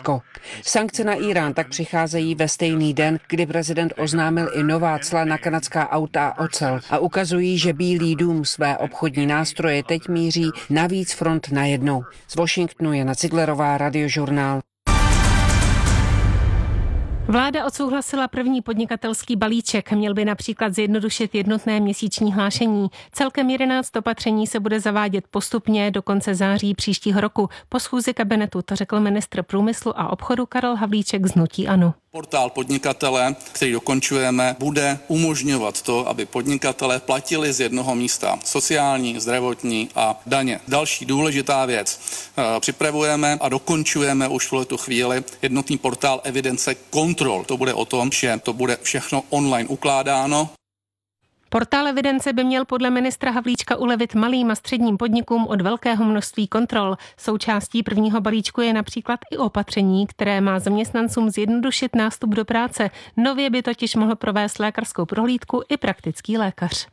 Rusko. Sankce na Írán tak přicházejí ve stejný den, kdy prezident oznámil i nová cla na kanadská auta a ocel a ukazují, že Bílý dům své obchodní nástroje teď míří na víc front najednou. Z Washingtonu Jana Ciglerová, Radiožurnál. Vláda odsouhlasila první podnikatelský balíček. Měl by například zjednodušit jednotné měsíční hlášení. Celkem 11 opatření se bude zavádět postupně do konce září příštího roku. Po schůzi kabinetu to řekl ministr průmyslu a obchodu Karel Havlíček z hnutí ANO. Portál podnikatele, který dokončujeme, bude umožňovat to, aby podnikatelé platili z jednoho místa sociální, zdravotní a daně. Další důležitá věc. Připravujeme a dokončujeme už v tuto chvíli jednotný portál evidence kontrol. To bude o tom, že to bude všechno online ukládáno. Portál evidence by měl podle ministra Havlíčka ulevit malým a středním podnikům od velkého množství kontrol. Součástí prvního balíčku je například i opatření, které má zaměstnancům zjednodušit nástup do práce. Nově by totiž mohl provést lékařskou prohlídku i praktický lékař.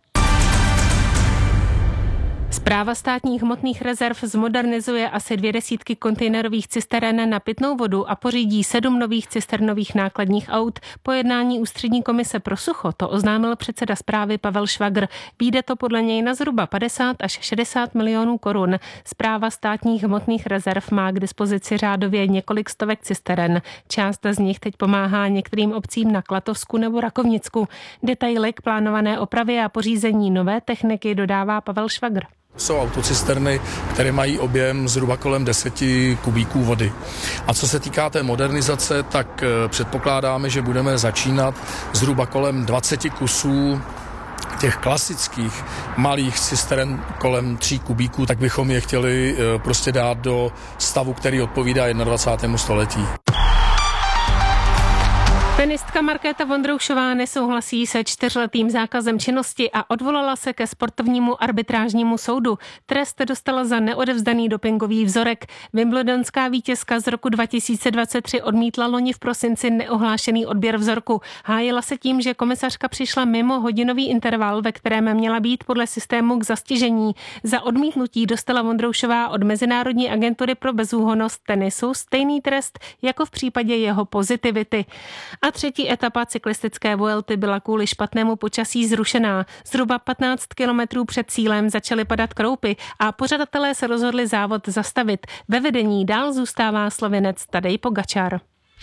Správa státních hmotných rezerv zmodernizuje asi 200 kontejnerových cisteren na pitnou vodu a pořídí 7 nových cisternových nákladních aut. Po jednání Ústřední komise pro sucho to oznámil předseda správy Pavel Švagr. Vyjde to podle něj na zhruba 50 až 60 milionů korun. Správa státních hmotných rezerv má k dispozici řádově několik stovek cisteren. Část z nich teď pomáhá některým obcím na Klatovsku nebo Rakovnicku. Detaily k plánované opravě a pořízení nové techniky dodává Pavel Švagr. Jsou autocisterny, které mají objem zhruba kolem 10 kubíků vody. A co se týká té modernizace, tak předpokládáme, že budeme začínat zhruba kolem 20 kusů těch klasických malých cisteren kolem 3 kubíků, tak bychom je chtěli prostě dát do stavu, který odpovídá 21. století. Tenistka Markéta Vondroušová nesouhlasí se 4letým zákazem činnosti a odvolala se ke sportovnímu arbitrážnímu soudu. Trest dostala za neodevzdaný dopingový vzorek. Wimbledonská vítězka z roku 2023 odmítla loni v prosinci neohlášený odběr vzorku. Hájila se tím, že komisařka přišla mimo hodinový interval, ve kterém měla být podle systému k zastižení. Za odmítnutí dostala Vondroušová od Mezinárodní agentury pro bezúhonnost tenisu stejný trest jako v případě jeho pozitivity. A třetí etapa cyklistické Vuelty byla kvůli špatnému počasí zrušená. Zhruba 15 kilometrů před cílem začaly padat kroupy a pořadatelé se rozhodli závod zastavit. Ve vedení dál zůstává Slovinec Tadej Pogačar.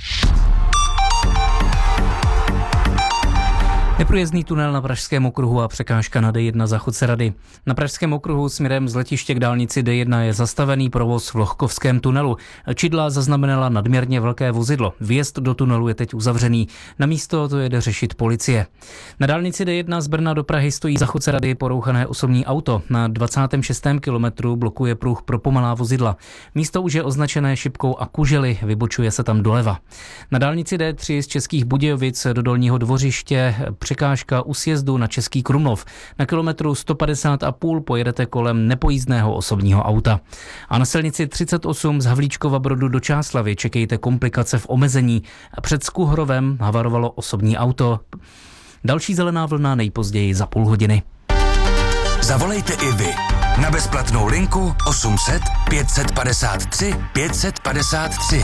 Neprůjezdný tunel na Pražském okruhu a překážka na D1 za Chodce-Rady. Na Pražském okruhu směrem z letiště k dálnici D1 je zastavený provoz v Lohkovském tunelu. Čidla zaznamenala nadměrně velké vozidlo. Vjezd do tunelu je teď uzavřený. Na místo to jede řešit policie. Na dálnici D1 z Brna do Prahy stojí za Chodce-Rady porouchané osobní auto. Na 26. kilometru blokuje pruh pro pomalá vozidla. Místo už je označené šipkou a kužely, vybočuje se tam doleva. Na dálnici D3 z Českých Budějovic do Dolního Dvořiště překážka u sjezdu na Český Krumlov. Na kilometru 150,5 pojedete kolem nepojízdného osobního auta. A na silnici 38 z Havlíčkova Brodu do Čáslavi čekejte komplikace v omezení. Před Skuhrovem havarovalo osobní auto. Další zelená vlna nejpozději za půl hodiny. Zavolejte i vy na bezplatnou linku 800 553 553.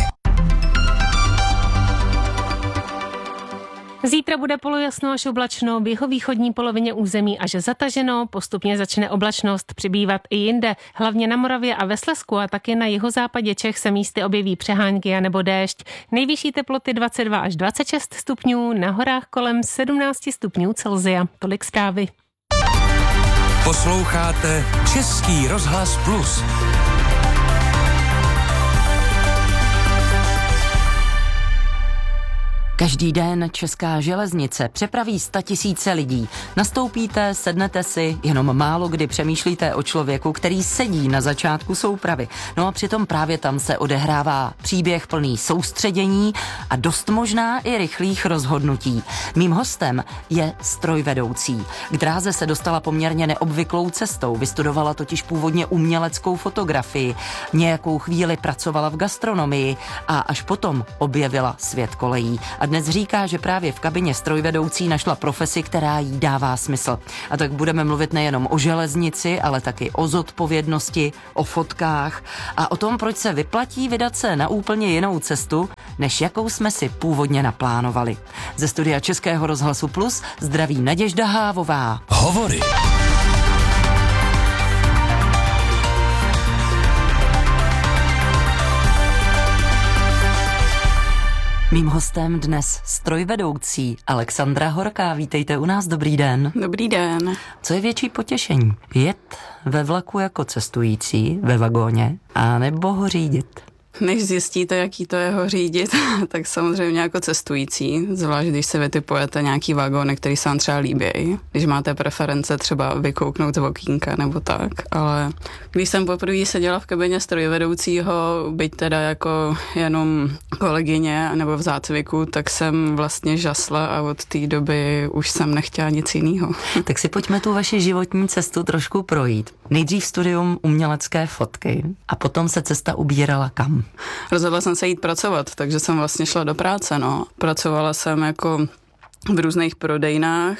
Zítra bude polojasno až oblačno, v jihovýchodní polovině území až zataženo, postupně začne oblačnost přibývat i jinde, hlavně na Moravě a ve Slezsku a taky na jihozápadě Čech se místy objeví přehánky a nebo déšť. Nejvyšší teploty 22 až 26 stupňů, na horách kolem 17 stupňů Celsia. Tolik zprávy. Posloucháte Český rozhlas Plus. Každý den Česká železnice přepraví 100 000 lidí. Nastoupíte, sednete si, jenom málo kdy přemýšlíte o člověku, který sedí na začátku soupravy. No a přitom právě tam se odehrává příběh plný soustředění a dost možná i rychlých rozhodnutí. Mým hostem je strojvedoucí. K dráze se dostala poměrně neobvyklou cestou. Vystudovala totiž původně uměleckou fotografii. Nějakou chvíli pracovala v gastronomii a až potom objevila svět kolejí. A dnes říká, že právě v kabině strojvedoucí našla profesi, která jí dává smysl. A tak budeme mluvit nejenom o železnici, ale taky o zodpovědnosti, o fotkách a o tom, proč se vyplatí vydat se na úplně jinou cestu, než jakou jsme si původně naplánovali. Ze studia Českého rozhlasu Plus zdraví Naděžda Hávová. Hovory. Mým hostem dnes strojvedoucí Alexandra Horká. Vítejte u nás, dobrý den. Dobrý den. Co je větší potěšení? Jet ve vlaku jako cestující ve vagóně, anebo ho řídit? Než zjistíte, jaký to je ho řídit, tak samozřejmě jako cestující, zvlášť když se vytipujete nějaký vagóny, který se vám třeba líbí, když máte preference třeba vykouknout z okýnka nebo tak, ale když jsem poprvé seděla v kabině strojvedoucího, byť teda jako jenom kolegyně nebo v zácviku, tak jsem vlastně žasla a od té doby už jsem nechtěla nic jiného. Tak si pojďme tu vaši životní cestu trošku projít. Nejdřív studium umělecké fotky a potom se cesta ubírala kam? Rozhodla jsem se jít pracovat, takže jsem vlastně šla do práce, no. Pracovala jsem jako v různých prodejnách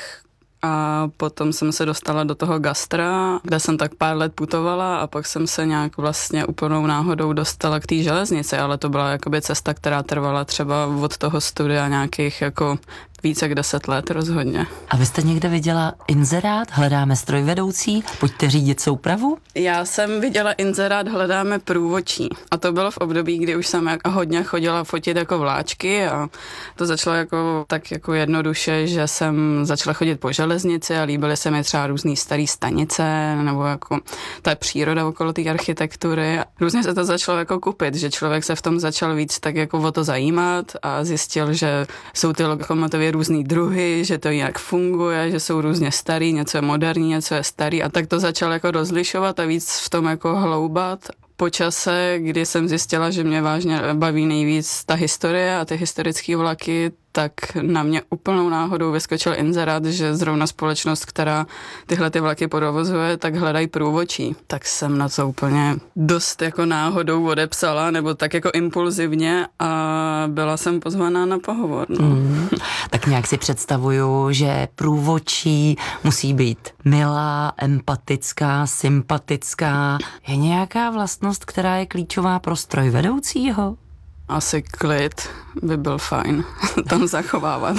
a potom jsem se dostala do toho gastra, kde jsem tak pár let putovala a pak jsem se nějak vlastně úplnou náhodou dostala k té železnici, ale to byla jakoby cesta, která trvala třeba od toho studia nějakých jako více jak 10 let rozhodně. A vy jste někde viděla inzerát, hledáme strojvedoucí, pojďte řídit soupravu? Já jsem viděla inzerát, hledáme průvodčí. A to bylo v období, kdy už jsem hodně chodila fotit jako vláčky a to začalo jako tak jako jednoduše, že jsem začala chodit po železnici a líbily se mi třeba různý starý stanice nebo jako ta příroda okolo té architektury. Různě se to začalo jako kupit, že člověk se v tom začal víc tak jako o to zajímat a zjistil, že jsou ty lokomotivy různý druhy, že to jinak funguje, že jsou různě starý, něco je moderní, něco je starý a tak to začal jako rozlišovat a víc v tom jako hloubat. Po čase, kdy jsem zjistila, že mě vážně baví nejvíc ta historie a ty historické vlaky, tak na mě úplnou náhodou vyskočil inzerát, že zrovna společnost, která tyhle ty vlaky provozuje, tak hledají průvodčí. Tak jsem na to úplně dost jako náhodou odepsala, nebo tak jako impulzivně a byla jsem pozvaná na pohovor. No. Tak nějak si představuju, že průvodčí musí být milá, empatická, sympatická. Je nějaká vlastnost, která je klíčová pro strojvedoucího? Asi klid by byl fajn tam zachovávat.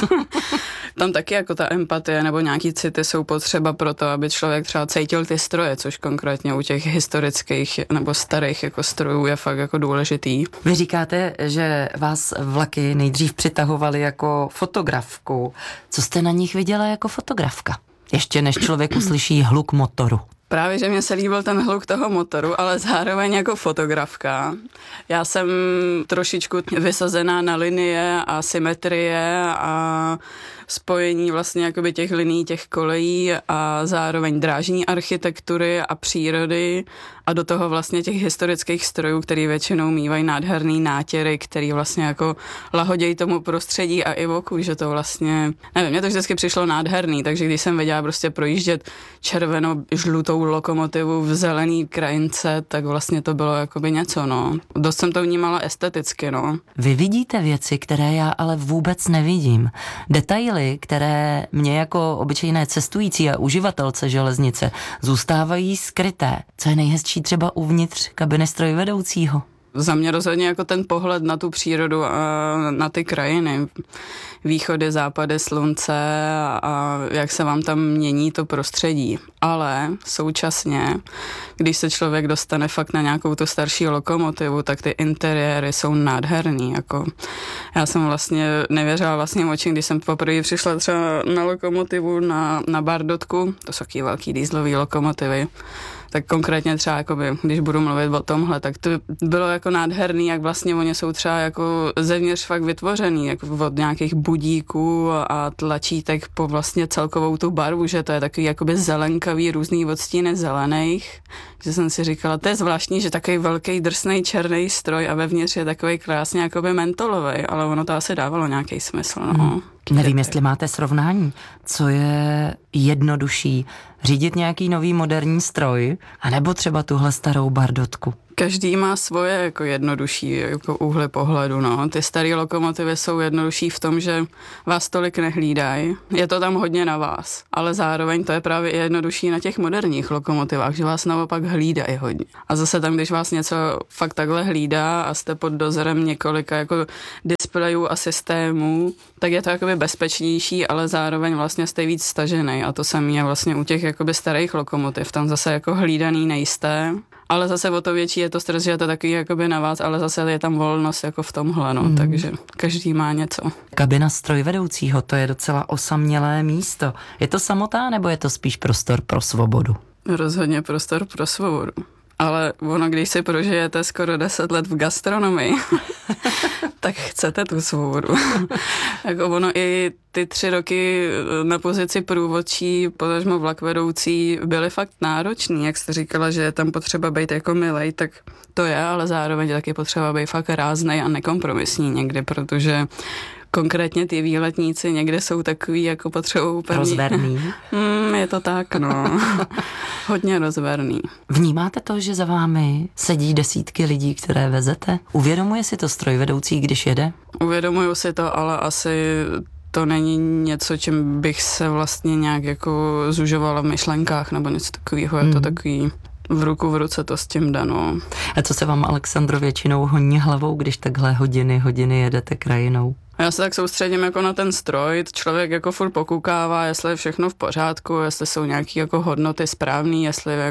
Tam taky jako ta empatie nebo nějaký city jsou potřeba pro to, aby člověk třeba cítil ty stroje, což konkrétně u těch historických nebo starých jako strojů je fakt jako důležitý. Vy říkáte, že vás vlaky nejdřív přitahovaly jako fotografku. Co jste na nich viděla jako fotografka? Ještě než člověk uslyší hluk motoru. Právě, že mě se líbil ten hluk toho motoru, ale zároveň jako fotografka. Já jsem trošičku vysazená na linie a symetrie a spojení vlastně jakoby těch linií, těch kolejí a zároveň drážní architektury a přírody a do toho vlastně těch historických strojů, který většinou mývají nádherný nátěry, který vlastně jako lahodějí tomu prostředí a i oku, že to vlastně, nevím, mně to vždycky přišlo nádherný, takže když jsem viděla prostě projíždět červeno-žlutou lokomotivu v zelený krajince, tak vlastně to bylo jakoby něco, no. Dost jsem to vnímala esteticky, no. Vy vidíte věci, které já ale vůbec nevidím. Detaily, které mě jako obyčejné cestující a uživatelce železnice zůstávají skryté. Co je nejhezčí třeba uvnitř kabiny strojvedoucího? Za mě rozhodně jako ten pohled na tu přírodu a na ty krajiny. Východy, západy slunce a jak se vám tam mění to prostředí. Ale současně, když se člověk dostane fakt na nějakou tu starší lokomotivu, tak ty interiéry jsou nádherný. Jako. Já jsem vlastně nevěřila vlastním očím, když jsem poprvé přišla třeba na lokomotivu na Bardotku, to jsou taky velký dieselový lokomotivy, tak konkrétně třeba, jakoby, když budu mluvit o tomhle, tak to bylo jako nádherný, jak vlastně oni jsou třeba jako zevnitř fakt vytvořený, jako od nějakých budíků a tlačítek po vlastně celkovou tu barvu, že to je takový jakoby zelenkavý, různý odstíny zelených, že jsem si říkala, to je zvláštní, že takový velký drsnej černý stroj a vevnitř je takový krásně jakoby mentolový, ale ono to asi dávalo nějaký smysl, no. Nevím, jestli máte srovnání. Co je jednodušší? Řídit nějaký nový moderní stroj, anebo třeba tuhle starou Bardotku? Každý má svoje jako jednodušší jako úhly pohledu, no. Ty staré lokomotivy jsou jednodušší v tom, že vás tolik nehlídají. Je to tam hodně na vás, ale zároveň to je právě jednodušší na těch moderních lokomotivách, že vás naopak hlídají hodně. A zase tam, když vás něco fakt takhle hlídá a jste pod dozorem několika jako displejů a systémů, tak je to jakoby bezpečnější, ale zároveň vlastně jste víc stažený. A to samé je vlastně u těch jakoby starých lokomotiv. Tam zase jako hlídaný nejste. Ale zase o to větší je to stres, že je to takový jakoby na vás, ale zase je tam volnost jako v tomhle, no, takže každý má něco. Kabina strojvedoucího, to je docela osamělé místo. Je to samotá, nebo je to spíš prostor pro svobodu? Rozhodně prostor pro svobodu. Ale ono, když si prožijete skoro 10 let v gastronomii, tak chcete tu svobodu. Jako ono i ty 3 roky na pozici průvodčí, potažmo vlakvedoucí, byly fakt náročný. Jak jste říkala, že je tam potřeba být jako milej, tak to je, ale zároveň je taky potřeba být fakt ráznej a nekompromisní někdy, protože konkrétně ty výletníci někde jsou takový, jako potřebují úplně... Rozverný. Je to tak, no. Hodně rozverný. Vnímáte to, že za vámi sedí desítky lidí, které vezete? Uvědomuje si to strojvedoucí, když jede? Uvědomuju si to, ale asi to není něco, čím bych se vlastně nějak jako zužovala v myšlenkách nebo něco takového. Je to takový v ruku v ruce to s tím dano. A co se vám, Alexandro, většinou honí hlavou, když takhle hodiny jedete krajinou? Já se tak soustředím jako na ten stroj, člověk jako furt pokoukává, jestli je všechno v pořádku, jestli jsou nějaké jako hodnoty správný, jestli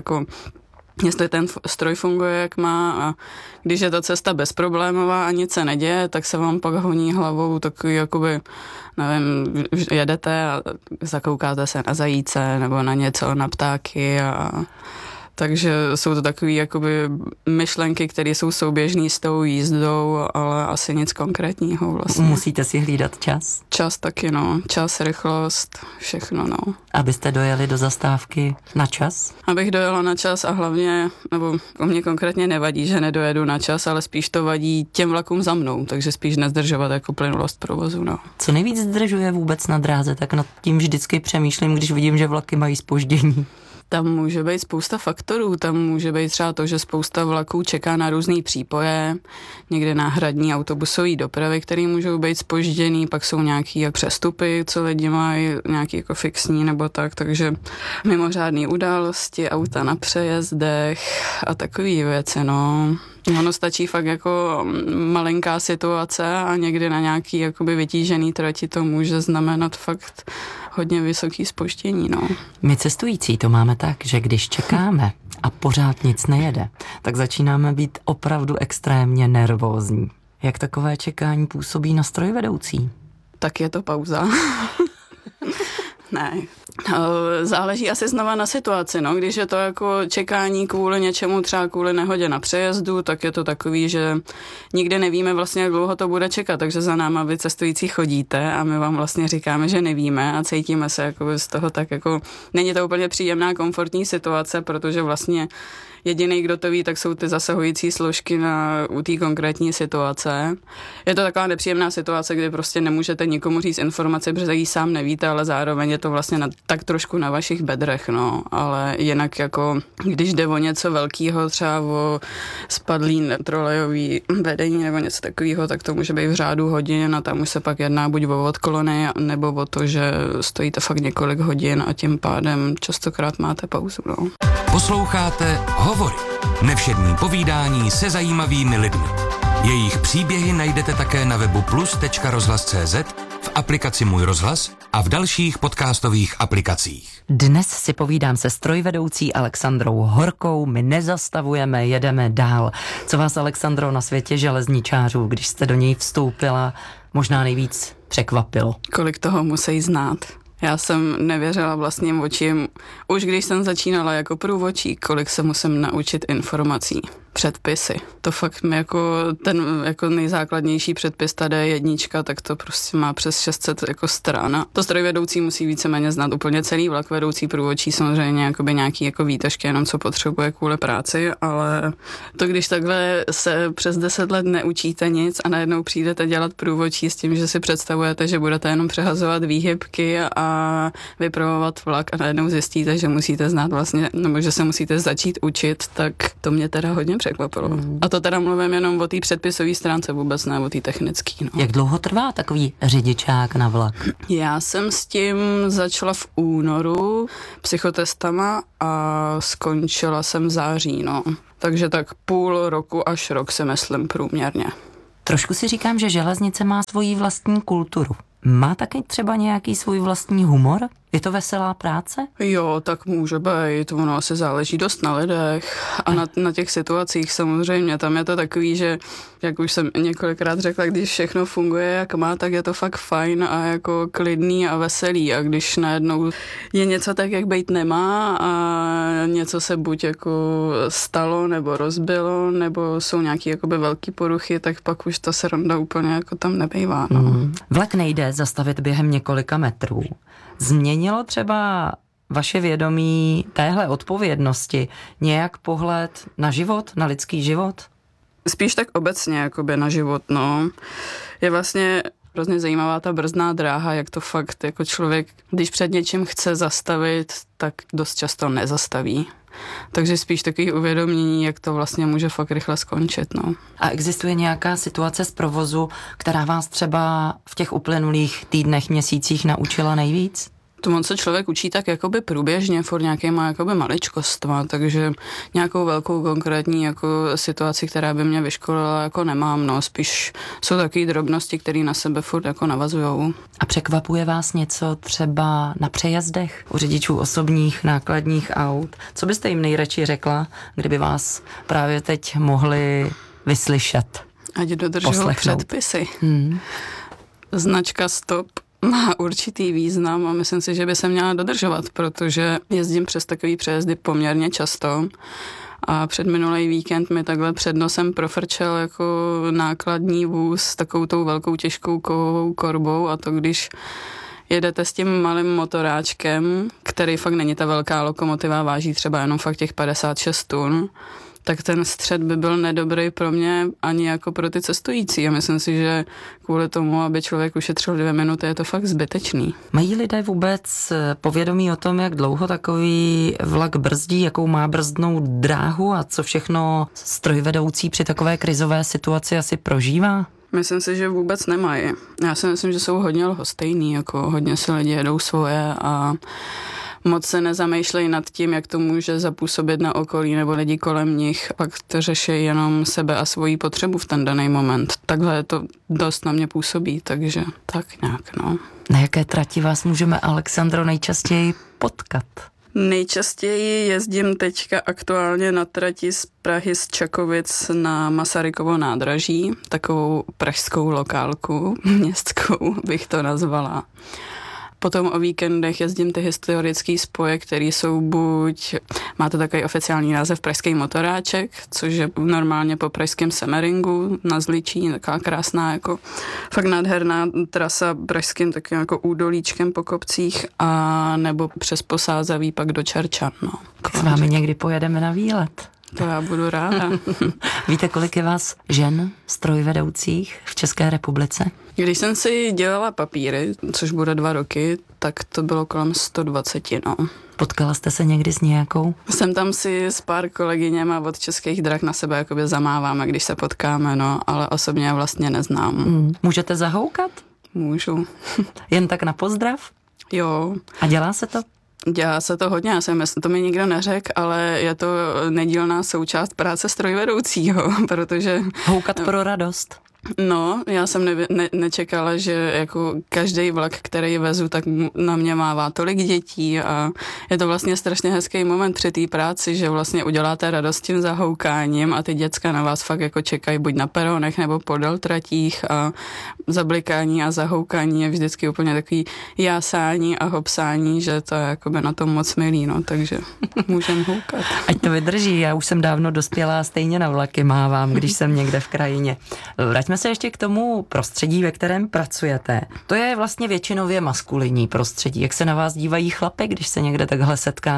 ten stroj funguje, jak má, a když je ta cesta bezproblémová a nic se neděje, tak se vám pak honí hlavou takový jakoby, nevím, jedete a zakoukáte se na zajíce nebo na něco, na ptáky a... Takže jsou to takové jakoby myšlenky, které jsou souběžné s tou jízdou, ale asi nic konkrétního vlastně. Musíte si hlídat čas? Čas taky, no. Čas, rychlost, všechno, no. Abyste dojeli do zastávky na čas? Abych dojela na čas a hlavně, nebo o mě konkrétně nevadí, že nedojedu na čas, ale spíš to vadí těm vlakům za mnou, takže spíš nezdržovat jako plynulost provozu, no. Co nejvíc zdržuje vůbec na dráze, tak nad tím vždycky přemýšlím, když vidím, že vlaky mají zpoždění. Tam může být spousta faktorů, tam může být třeba to, že spousta vlaků čeká na různý přípoje, někde náhradní autobusové dopravy, které můžou být zpožděný, pak jsou nějaký jak přestupy, co lidi mají, nějaký jako fixní nebo tak, takže mimořádné události, auta na přejezdech a takové věci, no. Ono stačí fakt jako malinká situace a někdy na nějaký jakoby vytížený trati to může znamenat fakt hodně vysoký zpoždění, no. My cestující to máme tak, že když čekáme a pořád nic nejede, tak začínáme být opravdu extrémně nervózní. Jak takové čekání působí na strojvedoucí? Tak je to pauza. Ne. Záleží asi znova na situaci, no. Když je to jako čekání kvůli něčemu, třeba kvůli nehodě na přejezdu, tak je to takový, že nikdy nevíme vlastně, jak dlouho to bude čekat, takže za náma vy cestující chodíte a my vám vlastně říkáme, že nevíme a cítíme se jako z toho tak jako, není to úplně příjemná, komfortní situace, protože vlastně jediný, kdo to ví, tak jsou ty zasahující složky u té konkrétní situace. Je to taková nepříjemná situace, kdy prostě nemůžete nikomu říct informace, protože ji sám nevíte, ale zároveň je to vlastně tak trošku na vašich bedrech, no. Ale jinak jako, když jde o něco velkého, třeba o spadlý trolejový vedení nebo něco takového, tak to může být v řádu hodin a tam už se pak jedná buď o odklony, nebo o to, že stojíte fakt několik hodin a tím pádem častokrát máte pauzu, no. Posloucháte Hovory. Nevšední povídání se zajímavými lidmi. Jejich příběhy najdete také na webu plus.rozhlas.cz, v aplikaci Můj rozhlas a v dalších podcastových aplikacích. Dnes si povídám se strojvedoucí Alexandrou Horkou, my nezastavujeme, jedeme dál. Co vás, Alexandro, na světě železničářů, když jste do něj vstoupila, možná nejvíc překvapilo? Kolik toho musí znát. Já jsem nevěřila vlastním očím, už když jsem začínala jako průvodčí, kolik se musím naučit informací, předpisy. To fakt mi jako ten jako nejzákladnější předpis tady je jednička, tak to prostě má přes 600 jako stran. To strojvedoucí musí víceméně znát úplně celý vlak, vedoucí průvodčí samozřejmě jakoby nějaký jako výtažky, jenom co potřebuje kvůli práci, ale to když takhle se přes 10 let neučíte nic a najednou přijdete dělat průvodčí s tím, že si představujete, že budete jenom přehazovat výhybky a a vypravovat vlak a najednou zjistíte, že musíte znát vlastně, nebo že se musíte začít učit, tak to mě teda hodně překvapilo. A to teda mluvím jenom o té předpisové stránce, vůbec ne o té technické. No. Jak dlouho trvá takový řidičák na vlak? Já jsem s tím začala v únoru psychotestama a skončila jsem v září, no. Takže tak půl roku až rok si myslím průměrně. Trošku si říkám, že železnice má svoji vlastní kulturu. Má taky třeba nějaký svůj vlastní humor? Je to veselá práce? Jo, tak může být. Ono asi záleží dost na lidech a na těch situacích samozřejmě. Tam je to takový, že, jak už jsem několikrát řekla, když všechno funguje jak má, tak je to fakt fajn a jako klidný a veselý. A když najednou je něco tak, jak být nemá a něco se buď jako stalo nebo rozbilo, nebo jsou nějaký jakoby velký poruchy, tak pak už ta sranda úplně jako tam nebejvá. No. Vlak nejde zastavit během několika metrů. Změnilo třeba vaše vědomí téhle odpovědnosti nějak pohled na život, na lidský život? Spíš tak obecně jakoby na život, no. Je vlastně hrozně zajímavá ta brzdná dráha, jak to fakt jako člověk, když před něčím chce zastavit, tak dost často nezastaví. Takže spíš takový uvědomění, jak to vlastně může fakt rychle skončit, no. A existuje nějaká situace z provozu, která vás třeba v těch uplynulých týdnech, měsících naučila nejvíc? To on se člověk učí tak jakoby průběžně, furt nějakýma jakoby maličkostma, takže nějakou velkou konkrétní jako situaci, která by mě vyškolila, jako nemám, no, spíš jsou takové drobnosti, které na sebe furt jako navazujou. A překvapuje vás něco třeba na přejezdech u řidičů osobních nákladních aut? Co byste jim nejradši řekla, kdyby vás právě teď mohli vyslyšet? Ať dodržují předpisy. Značka stop má určitý význam a myslím si, že by se měla dodržovat, protože jezdím přes takový přejezdy poměrně často a předminulý víkend mi takhle před nosem profrčel jako nákladní vůz s takovou tou velkou těžkou kovovou korbou a to když jedete s tím malým motoráčkem, který fakt není ta velká lokomotiva, váží třeba jenom fakt těch 56 tun, tak ten střed by byl nedobrý pro mě ani jako pro ty cestující. A myslím si, že kvůli tomu, aby člověk ušetřil 2 minuty, je to fakt zbytečný. Mají lidé vůbec povědomí o tom, jak dlouho takový vlak brzdí, jakou má brzdnou dráhu a co všechno strojvedoucí při takové krizové situaci asi prožívá? Myslím si, že vůbec nemají. Já si myslím, že jsou hodně lhostejný, jako hodně si lidi jedou svoje a moc se nezamýšlejí nad tím, jak to může zapůsobit na okolí nebo lidi kolem nich. Pak to řeší jenom sebe a svoji potřebu v ten daný moment. Takhle to dost na mě působí, takže tak nějak, no. Na jaké trati vás můžeme, Alexandro, nejčastěji potkat? Nejčastěji jezdím teďka aktuálně na trati z Prahy z Čakovic na Masarykovo nádraží, takovou pražskou lokálku, městskou bych to nazvala. Potom o víkendech jezdím ty historické spoje, které jsou buď, má to takový oficiální název Pražský motoráček, což je normálně po pražském Semeringu na Zličí, taková krásná, jako fakt nádherná trasa pražským takým jako údolíčkem po kopcích a nebo přes Posázaví pak do Čerčan. No. S vámi někdy pojedeme na výlet. To já budu ráda. Víte, kolik je vás žen strojvedoucích v České republice? Když jsem si dělala papíry, což bude 2 roky, tak to bylo kolem 120, no. Potkala jste se někdy s nějakou? Jsem tam si s pár kolegyněma od Českých drah na sebe jakoby zamáváme, když se potkáme, no, ale osobně vlastně neznám. Můžete zahoukat? Můžu. Jen tak na pozdrav? Jo. A dělá se to? Dělá se to hodně, to mi nikdo neřekl, ale je to nedílná součást práce strojvedoucího, protože... Houkat pro radost. No, já jsem nečekala, že jako každý vlak, který vezu, tak na mě mává tolik dětí a je to vlastně strašně hezký moment při té práci, že vlastně uděláte radost tím zahoukáním a ty děcka na vás fakt jako čekají buď na peronech nebo podél tratích a zablikání a zahoukání je vždycky úplně takový jásání a hopsání, že to je jakoby na tom moc milý, no, takže můžem houkat. Ať to vydrží, já už jsem dávno dospělá a stejně na vlaky mávám, když jsem někde v krajině. Vraťme se ještě k tomu prostředí, ve kterém pracujete. To je vlastně většinově maskulinní prostředí. Jak se na vás dívají chlapy, když se někde takhle setkáte?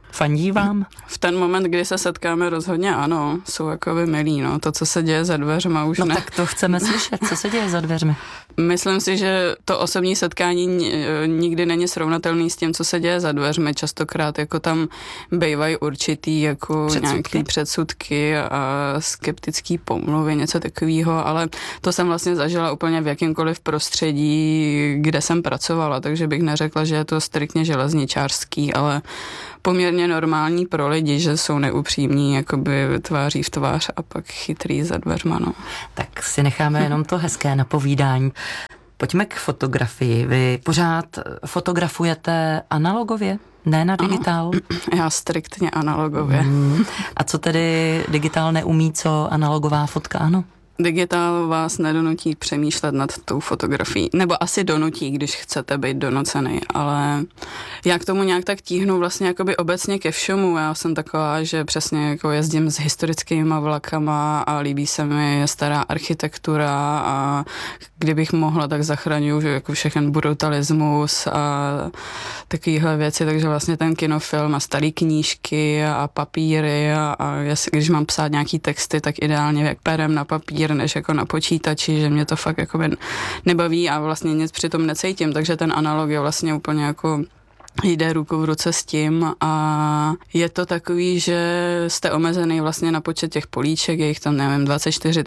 Fandí vám? V ten moment, kdy se setkáme, rozhodně ano, jsou jakoby milí, no. To, co se děje za dveřma, už no ne. Tak to chceme slyšet, co se děje za dveřmi. Myslím si, že to osobní setkání nikdy není srovnatelný s tím, co se děje za dveřmi. Častokrát jako tam bývají určitý jako nějaký předsudky a skeptický pomluvy, něco takového, ale to jsem vlastně zažila úplně v jakýmkoliv prostředí, kde jsem pracovala, takže bych neřekla, že je to striktně železničářský, ale poměrně normální pro lidi, že jsou neupřímní, jakoby tváří v tvář a pak chytrý za dveřma, no. Tak si necháme jenom to hezké napovídání. Pojďme k fotografii. Vy pořád fotografujete analogově? Ne na digitál? Já striktně analogově. A co tedy digitál neumí, co analogová fotka ano? Digitál vás nedonutí přemýšlet nad tou fotografií. Nebo asi donutí, když chcete být donucený, ale já k tomu nějak tak tíhnu vlastně jakoby obecně ke všemu. Já jsem taková, že přesně jako jezdím s historickýma vlakama a líbí se mi stará architektura a kdybych mohla, tak zachraňuju jako všechen brutalismus a takovéhle věci, takže vlastně ten kinofilm a starý knížky a papíry a když mám psát nějaký texty, tak ideálně jak perem na papír, než jako na počítači, že mě to fakt jako nebaví a vlastně nic přitom necítím, takže ten analog je vlastně úplně jako jde ruku v ruce s tím a je to takový, že jste omezený vlastně na počet těch políček, je jich tam, nevím, 24,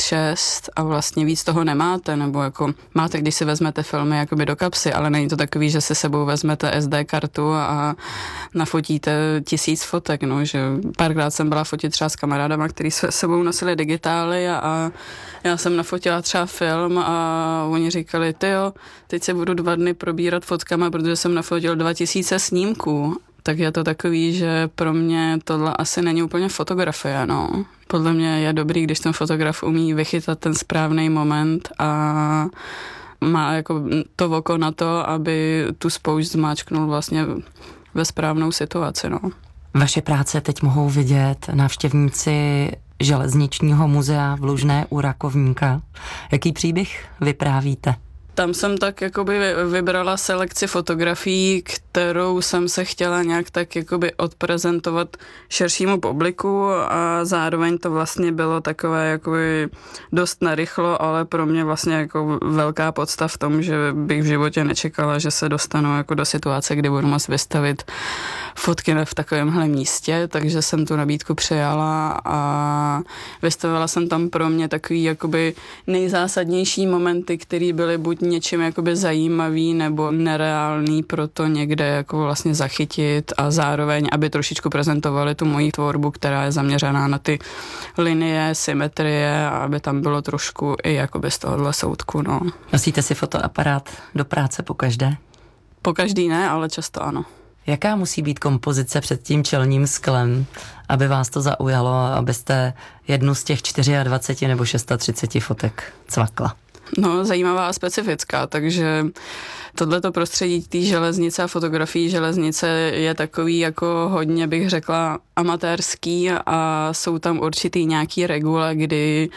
36 a vlastně víc toho nemáte, nebo jako máte, když si vezmete filmy jakoby do kapsy, ale není to takový, že si sebou vezmete SD kartu a nafotíte 1000 fotek, no, že párkrát jsem byla fotit třeba s kamarádama, který se sebou nosili digitály a já jsem nafotila třeba film a oni říkali, tyjo, teď se budu 2 dny probírat fotkama, protože jsem nafotil 2000 snímků. Tak je to takový, že pro mě tohle asi není úplně fotografie, no. Podle mě je dobrý, když ten fotograf umí vychytat ten správný moment a má jako to oko na to, aby tu spoušť zmáčknul vlastně ve správnou situaci, no. Vaše práce teď mohou vidět návštěvníci Železničního muzea v Lužné u Rakovníka. Jaký příběh vyprávíte? Tam jsem tak jakoby vybrala selekci fotografií, kterou jsem se chtěla nějak tak jakoby odprezentovat širšímu publiku a zároveň to vlastně bylo takové jakoby dost narychlo, ale pro mě vlastně jako velká podsta v tom, že bych v životě nečekala, že se dostanu jako do situace, kdy budu moct vystavit fotky v takovémhle místě, takže jsem tu nabídku přijala a vystavila jsem tam pro mě takový jakoby nejzásadnější momenty, které byly buď něčím jakoby zajímavý nebo nereálný pro to někde jako vlastně zachytit a zároveň, aby trošičku prezentovali tu moji tvorbu, která je zaměřená na ty linie, symetrie a aby tam bylo trošku i jakoby z tohohle soudku, no. Nosíte si fotoaparát do práce pokaždé? Pokaždý ne, ale často ano. Jaká musí být kompozice před tím čelním sklem, aby vás to zaujalo, abyste jednu z těch 24 nebo 630 fotek cvakla? No, zajímavá a specifická, takže tohleto prostředí té železnice a fotografií železnice je takový jako hodně, bych řekla, amatérský a jsou tam určitý nějaký regule, kdy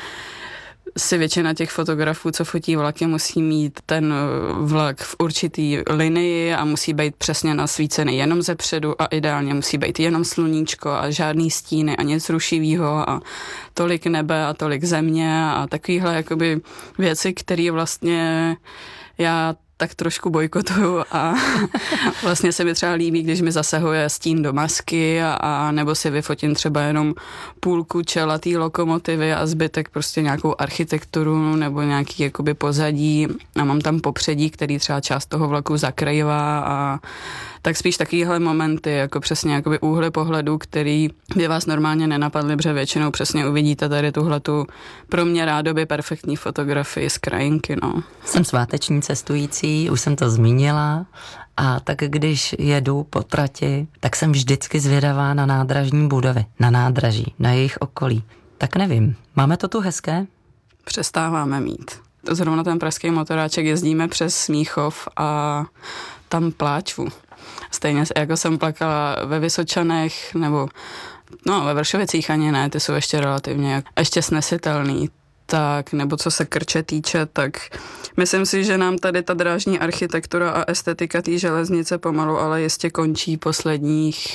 si většina těch fotografů, co fotí vlaky, musí mít ten vlak v určitý linii a musí být přesně nasvícený jenom ze předu a ideálně musí být jenom sluníčko a žádný stíny a nic rušivýho a tolik nebe a tolik země a takovýhle jakoby věci, které vlastně já tak trošku bojkotuju a vlastně se mi třeba líbí, když mi zasahuje stín do masky a nebo si vyfotím třeba jenom půlku čela té lokomotivy a zbytek prostě nějakou architekturu nebo nějaký jakoby pozadí a mám tam popředí, který třeba část toho vlaku zakrývá a tak spíš takovýhle momenty, jako přesně jakoby úhly pohledu, který by vás normálně nenapadly, protože většinou přesně uvidíte tady tuhletu pro mě rádoby perfektní fotografii z krajinky, no. Jsem sváteční cestující, už jsem to zmínila, a tak když jedu po trati, tak jsem vždycky zvědavá na nádražní budovy, na nádraží, na jejich okolí. Tak nevím, máme to tu hezké? Přestáváme mít. Zrovna ten pražský motoráček jezdíme přes Smíchov a tam pláču. Stejně jako jsem plakala ve Vysočanech, nebo no, ve Vršovicích ani ne, ty jsou ještě relativně ještě snesitelný. Tak, nebo co se Krče týče, tak myslím si, že nám tady ta drážní architektura a estetika té železnice pomalu, ale jistě končí posledních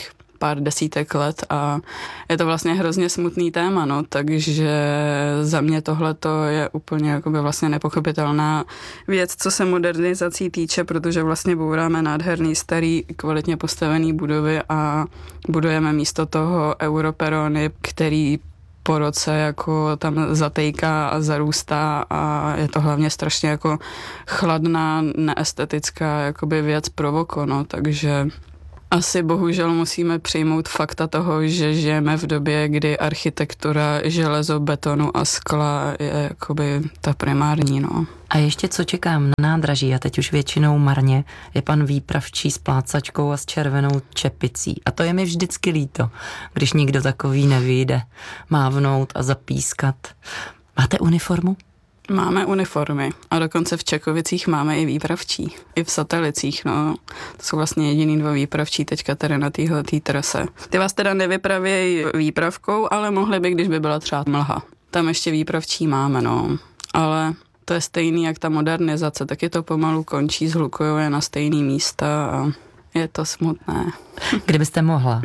pár desítek let a je to vlastně hrozně smutný téma, no, takže za mě tohleto je úplně jakoby vlastně nepochopitelná věc, co se modernizací týče, protože vlastně bouráme nádherný, starý, kvalitně postavený budovy a budujeme místo toho europerony, který po roce jako tam zatejká a zarůstá a je to hlavně strašně jako chladná, neestetická jakoby věc pro oko, no, takže asi bohužel musíme přijmout fakta toho, že žijeme v době, kdy architektura železo, betonu a skla je jakoby ta primární, no. A ještě co čekám na nádraží, a teď už většinou marně, je pan výpravčí s plácačkou a s červenou čepicí. A to je mi vždycky líto, když nikdo takový nevyjde mávnout a zapískat. Máte uniformu? Máme uniformy a dokonce v Čekovicích máme i výpravčí. I v Satelicích, no. To jsou vlastně jediný 2 výpravčí teďka tady na téhletý trase. Ty vás teda nevypravějí výpravkou, ale mohli by, když by byla třeba mlha. Tam ještě výpravčí máme, no. Ale to je stejný jak ta modernizace, taky to pomalu končí, zhlukujou na stejný místa a je to smutné. Kdybyste mohla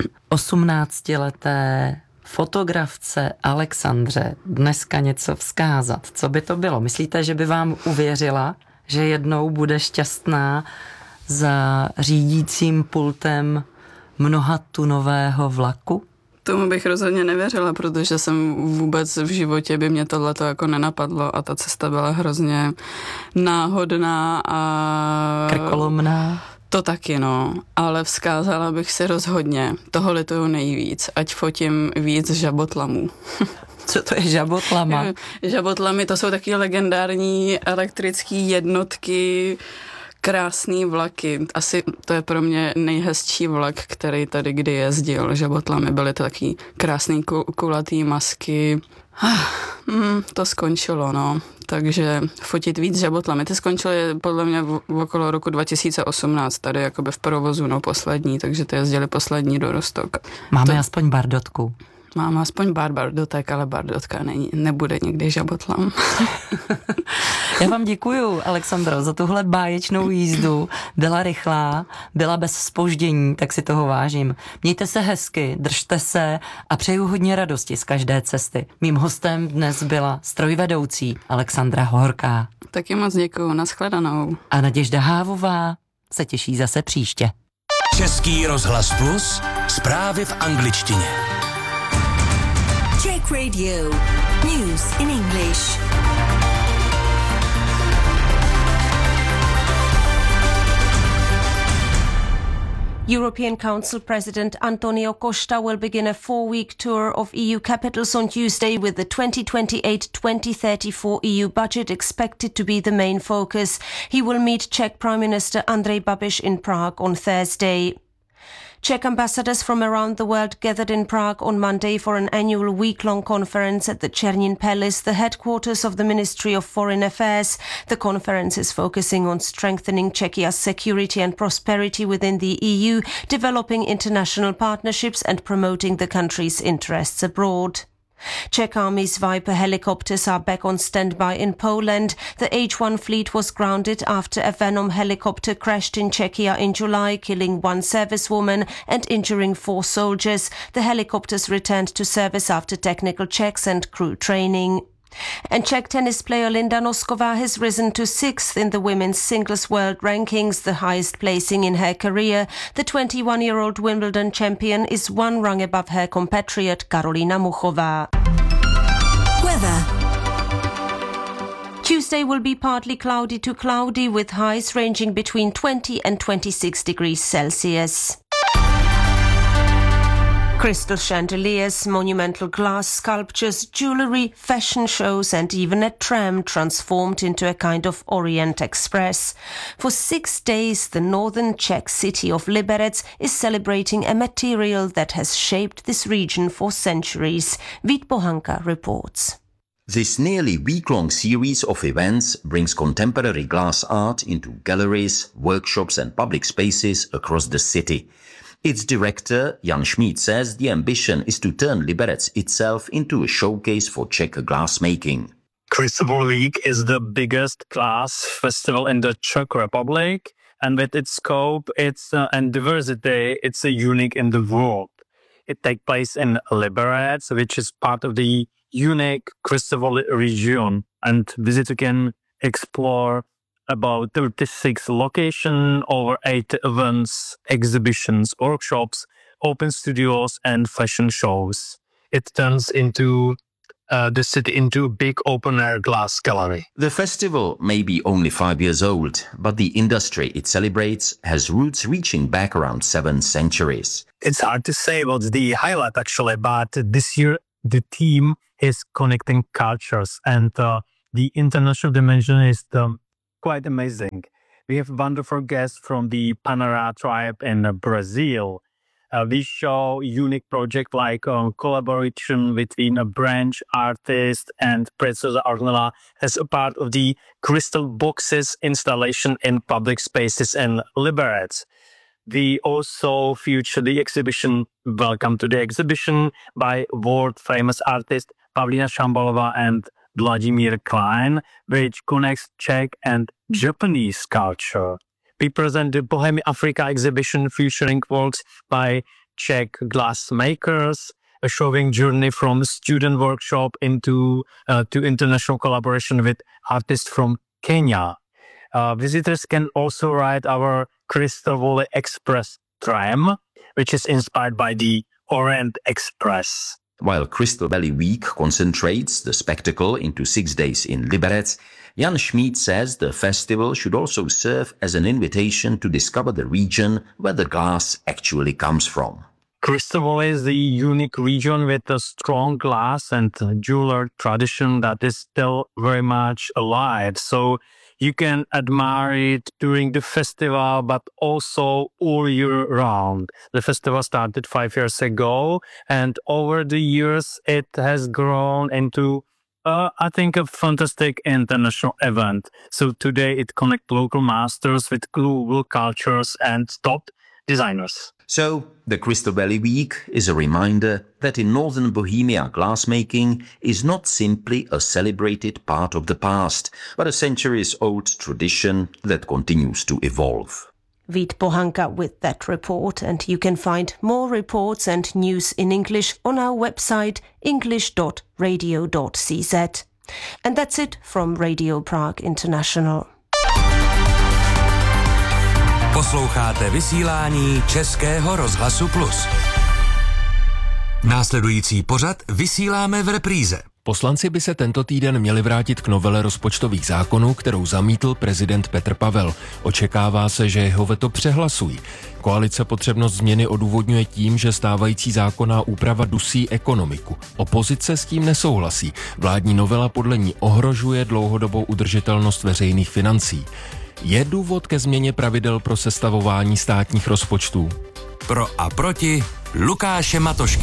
18leté fotografce Alexandře dneska něco vzkázat, co by to bylo? Myslíte, že by vám uvěřila, že jednou bude šťastná za řídícím pultem mnohatunového vlaku? Tomu bych rozhodně nevěřila, protože jsem vůbec v životě by mě tohleto jako nenapadlo a ta cesta byla hrozně náhodná a krkolomná. To taky, no, ale vzkázala bych si rozhodně, toho lituju nejvíc, ať fotím víc žabotlamů. Co to je žabotlama? Žabotlamy, to jsou taky legendární elektrické jednotky, krásný vlaky. Asi to je pro mě nejhezčí vlak, který tady kdy jezdil. Žabotlamy byly to taky krásný kulatý masky. To skončilo, no. Takže fotit víc žabotlamy. Ty skončily podle mě okolo roku 2018 tady jakoby v provozu, no poslední, takže ty jezdili poslední dorostok. Máme aspoň bardotku. Mám aspoň bardotek, ale bardotka nebude nikdy žabotlam. Já vám děkuju, Alexandro, za tuhle báječnou jízdu. Byla rychlá, byla bez zpoždění, tak si toho vážím. Mějte se hezky, držte se a přeju hodně radosti z každé cesty. Mým hostem dnes byla strojvedoucí Alexandra Horká. Taky moc děkuju, nashledanou. A Naděžda Hávová se těší zase příště. Český rozhlas Plus, zprávy v angličtině. Czech Radio. News in English. European Council President Antonio Costa will begin a 4-week tour of EU capitals on Tuesday with the 2028-2034 EU budget expected to be the main focus. He will meet Czech Prime Minister Andrej Babiš in Prague on Thursday. Czech ambassadors from around the world gathered in Prague on Monday for an annual week-long conference at the Černin Palace, the headquarters of the Ministry of Foreign Affairs. The conference is focusing on strengthening Czechia's security and prosperity within the EU, developing international partnerships and promoting the country's interests abroad. Czech Army's Viper helicopters are back on standby in Poland. The H-1 fleet was grounded after a Venom helicopter crashed in Czechia in July, killing 1 servicewoman and injuring 4 soldiers. The helicopters returned to service after technical checks and crew training. And Czech tennis player Linda Noskova has risen to 6th in the women's singles world rankings, the highest placing in her career. The 21-year-old Wimbledon champion is 1 rung above her compatriot Karolina Muchova. Weather. Tuesday will be partly cloudy to cloudy with highs ranging between 20 and 26 degrees Celsius. Crystal chandeliers, monumental glass sculptures, jewellery, fashion shows and even a tram transformed into a kind of Orient Express. For 6 days, the northern Czech city of Liberec is celebrating a material that has shaped this region for centuries. Vít Pohanka reports. This nearly week-long series of events brings contemporary glass art into galleries, workshops and public spaces across the city. Its director, Jan Schmid, says the ambition is to turn Liberec itself into a showcase for Czech glassmaking. Crucible Week is the biggest glass festival in the Czech Republic, and with its scope and diversity, it's unique in the world. It takes place in Liberec, which is part of the unique Crystal Valley region. And visitors can explore about 36 locations, over 8 events, exhibitions, workshops, open studios, and fashion shows. It turns into the city into a big open-air glass gallery. The festival may be only 5 years old, but the industry it celebrates has roots reaching back around 7 centuries. It's hard to say what's the highlight, actually, but this year the theme is connecting cultures, and the international dimension is quite amazing. We have wonderful guests from the Panara tribe in Brazil. We show unique project like collaboration between a branch artist and Preziosa Ornella as a part of the crystal boxes installation in public spaces in Liberec. We also feature the exhibition Welcome to the Exhibition by world-famous artist Pavlína Šambalová and Vladimír Klein, which connects Czech and Japanese culture. We present the Bohemia Africa exhibition featuring works by Czech glass makers, showing journey from student workshop into to international collaboration with artists from Kenya. Visitors can also ride our Crystal Valley Express tram, which is inspired by the Orient Express. While Crystal Valley Week concentrates the spectacle into 6 days in Liberec, Jan Schmid says the festival should also serve as an invitation to discover the region where the glass actually comes from. Crystal Valley is the unique region with a strong glass and jeweler tradition that is still very much alive. So you can admire it during the festival, but also all year round. The festival started 5 years ago, and over the years it has grown into I think a fantastic international event. So today it connects local masters with global cultures and top designers. So the Crystal Valley Week is a reminder that in northern Bohemia glassmaking is not simply a celebrated part of the past, but a centuries-old tradition that continues to evolve. Vít Pohanka with that report, and you can find more reports and news in English on our website english.radio.cz. And that's it from Radio Prague International. Posloucháte vysílání Českého rozhlasu Plus. Následující pořad vysíláme v repríze. Poslanci by se tento týden měli vrátit k novele rozpočtových zákonů, kterou zamítl prezident Petr Pavel. Očekává se, že jeho veto přehlasují. Koalice potřebnost změny odůvodňuje tím, že stávající zákonná úprava dusí ekonomiku. Opozice s tím nesouhlasí. Vládní novela podle ní ohrožuje dlouhodobou udržitelnost veřejných financí. Je důvod ke změně pravidel pro sestavování státních rozpočtů? Pro a proti Lukáše Matošky.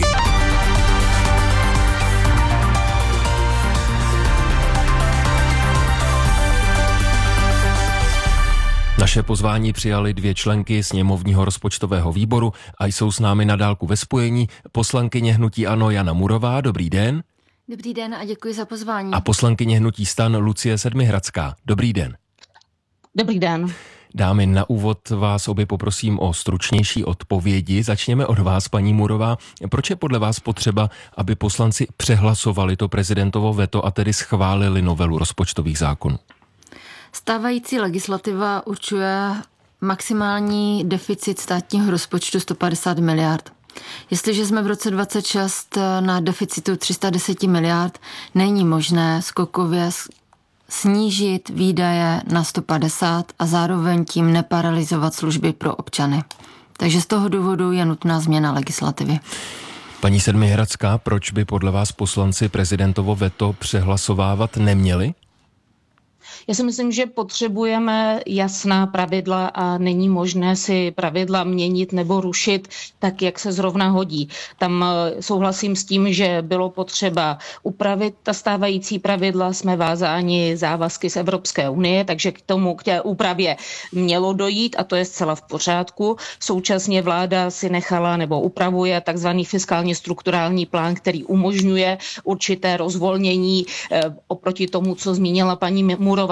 Naše pozvání přijali 2 členky sněmovního rozpočtového výboru a jsou s námi na dálku ve spojení. Poslankyně hnutí ANO Jana Murová, dobrý den. Dobrý den a děkuji za pozvání. A poslankyně hnutí STAN Lucie Sedmihradská, dobrý den. Dobrý den. Dámy, na úvod vás obě poprosím o stručnější odpovědi. Začněme od vás, paní Murová. Proč je podle vás potřeba, aby poslanci přehlasovali to prezidentovo veto a tedy schválili novelu rozpočtových zákonů? Stávající legislativa určuje maximální deficit státního rozpočtu 150 miliard. Jestliže jsme v roce 2026 na deficitu 310 miliard, není možné skokově snížit výdaje na 150 a zároveň tím neparalyzovat služby pro občany. Takže z toho důvodu je nutná změna legislativy. Paní Sedmihradská, proč by podle vás poslanci prezidentovo veto přehlasovávat neměli? Já si myslím, že potřebujeme jasná pravidla a není možné si pravidla měnit nebo rušit tak, jak se zrovna hodí. Tam souhlasím s tím, že bylo potřeba upravit ta stávající pravidla, jsme vázáni závazky z Evropské unie, takže k té úpravě mělo dojít a to je zcela v pořádku. Současně vláda si nechala nebo upravuje takzvaný fiskálně strukturální plán, který umožňuje určité rozvolnění oproti tomu, co zmínila paní Murová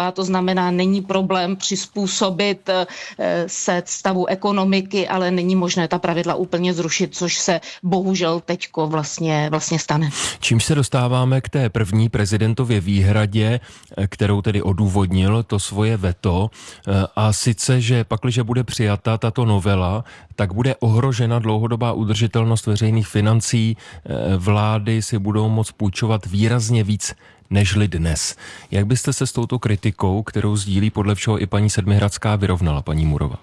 krizová, to znamená, není problém přizpůsobit se stavu ekonomiky, ale není možné ta pravidla úplně zrušit, což se bohužel teďko vlastně stane. Čímž se dostáváme k té první prezidentově výhradě, kterou tedy odůvodnil to svoje veto, a sice, že pakliže bude přijata tato novela, tak bude ohrožena dlouhodobá udržitelnost veřejných financí, vlády si budou moct půjčovat výrazně víc nežli dnes. Jak byste se s touto kritikou, kterou sdílí podle všeho i paní Sedmihradská, vyrovnala, paní Murova?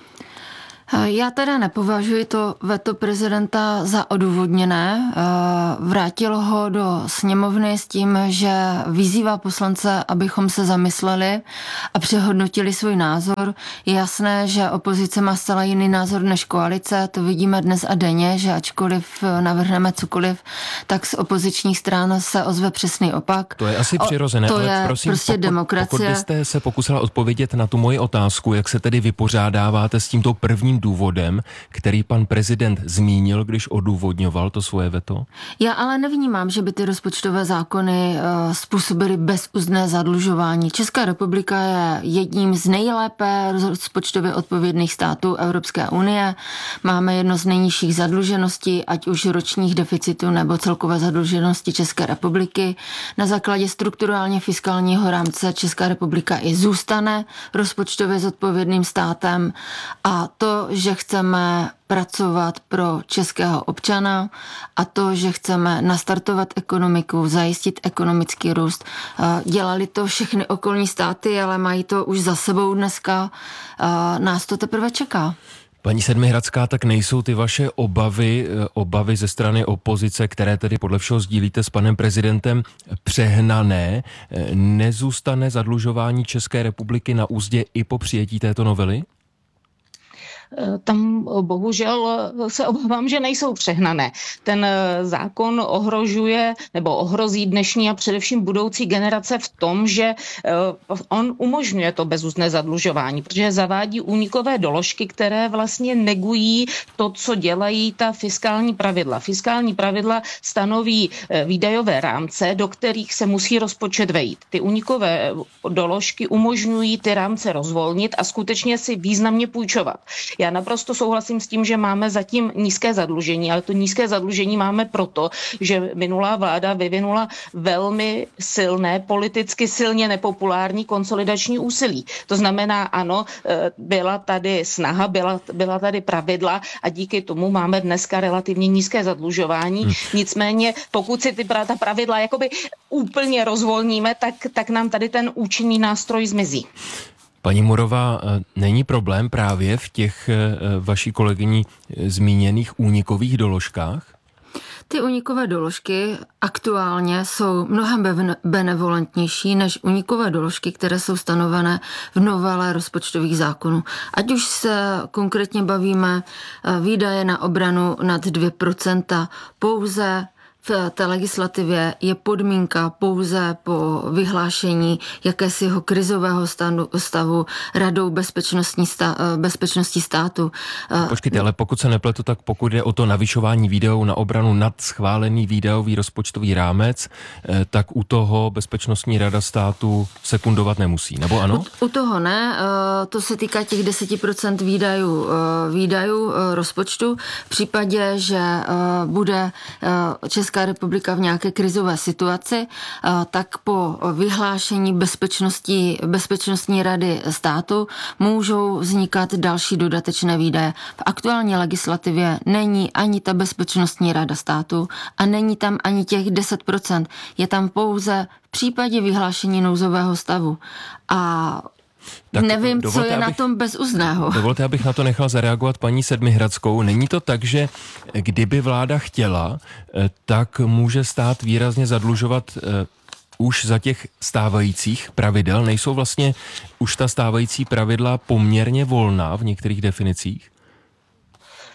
Já teda nepovažuji to veto prezidenta za odůvodněné. Vrátil ho do sněmovny s tím, že vyzývá poslance, abychom se zamysleli a přehodnotili svůj názor. Je jasné, že opozice má zcela jiný názor než koalice. To vidíme dnes a denně, že ačkoliv navrhneme cokoliv, tak z opozičních stran se ozve přesný opak. To je asi přirozené, to ale je prosím, prostě demokracie. Pokud byste se pokusila odpovědět na tu moji otázku, jak se tedy vypořádáváte s tímto prvním důvodem, který pan prezident zmínil, když odůvodňoval to svoje veto? Já ale nevnímám, že by ty rozpočtové zákony způsobily bezúzdné zadlužování. Česká republika je jedním z nejlépe rozpočtově odpovědných států Evropské unie. Máme jedno z nejnižších zadlužeností, ať už ročních deficitů nebo celkové zadluženosti České republiky. Na základě strukturálně fiskálního rámce Česká republika i zůstane rozpočtově zodpovědným státem, a to, že chceme pracovat pro českého občana a to, že chceme nastartovat ekonomiku, zajistit ekonomický růst. Dělali to všechny okolní státy, ale mají to už za sebou dneska. Nás to teprve čeká. Paní Sedmihradská, tak nejsou ty vaše obavy ze strany opozice, které tedy podle všeho sdílíte s panem prezidentem, přehnané? Nezůstane zadlužování České republiky na úzdě i po přijetí této novely? Tam bohužel se obávám, že nejsou přehnané. Ten zákon ohrožuje nebo ohrozí dnešní a především budoucí generace v tom, že on umožňuje to bezúzdné zadlužování, protože zavádí únikové doložky, které vlastně negují to, co dělají ta fiskální pravidla. Fiskální pravidla stanoví výdajové rámce, do kterých se musí rozpočet vejít. Ty únikové doložky umožňují ty rámce rozvolnit a skutečně si významně půjčovat. Já naprosto souhlasím s tím, že máme zatím nízké zadlužení, ale to nízké zadlužení máme proto, že minulá vláda vyvinula velmi silné, politicky silně nepopulární konsolidační úsilí. To znamená, ano, byla tady snaha, byla tady pravidla a díky tomu máme dneska relativně nízké zadlužování. Nicméně, pokud si ta pravidla jakoby úplně rozvolníme, tak nám tady ten účinný nástroj zmizí. Paní Murová, není problém právě v těch vaší kolegyní zmíněných únikových doložkách? Ty únikové doložky aktuálně jsou mnohem benevolentnější než únikové doložky, které jsou stanovené v novele rozpočtových zákonů. Ať už se konkrétně bavíme výdaje na obranu nad 2%, pouze v té legislativě je podmínka pouze po vyhlášení jakésiho krizového stavu Radou bezpečnosti státu. Počkejte, ale pokud se nepletu, tak pokud jde o to navyšování výdajů na obranu nad schválený výdajový rozpočtový rámec, tak u toho Bezpečnostní rada státu sekundovat nemusí, nebo ano? U toho ne, to se týká těch 10% výdajů rozpočtu. V případě, že bude Česká republika v nějaké krizové situaci, tak po vyhlášení Bezpečnostní rady státu můžou vznikat další dodatečné výdaje. V aktuální legislativě není ani ta Bezpečnostní rada státu a není tam ani těch 10%. Je tam pouze v případě vyhlášení nouzového stavu. A tak nevím, co je na tom bezúzdného. Dovolte, abych na to nechal zareagovat paní Sedmihradskou. Není to tak, že kdyby vláda chtěla, tak může stát výrazně zadlužovat už za těch stávajících pravidel? Nejsou vlastně už ta stávající pravidla poměrně volná v některých definicích?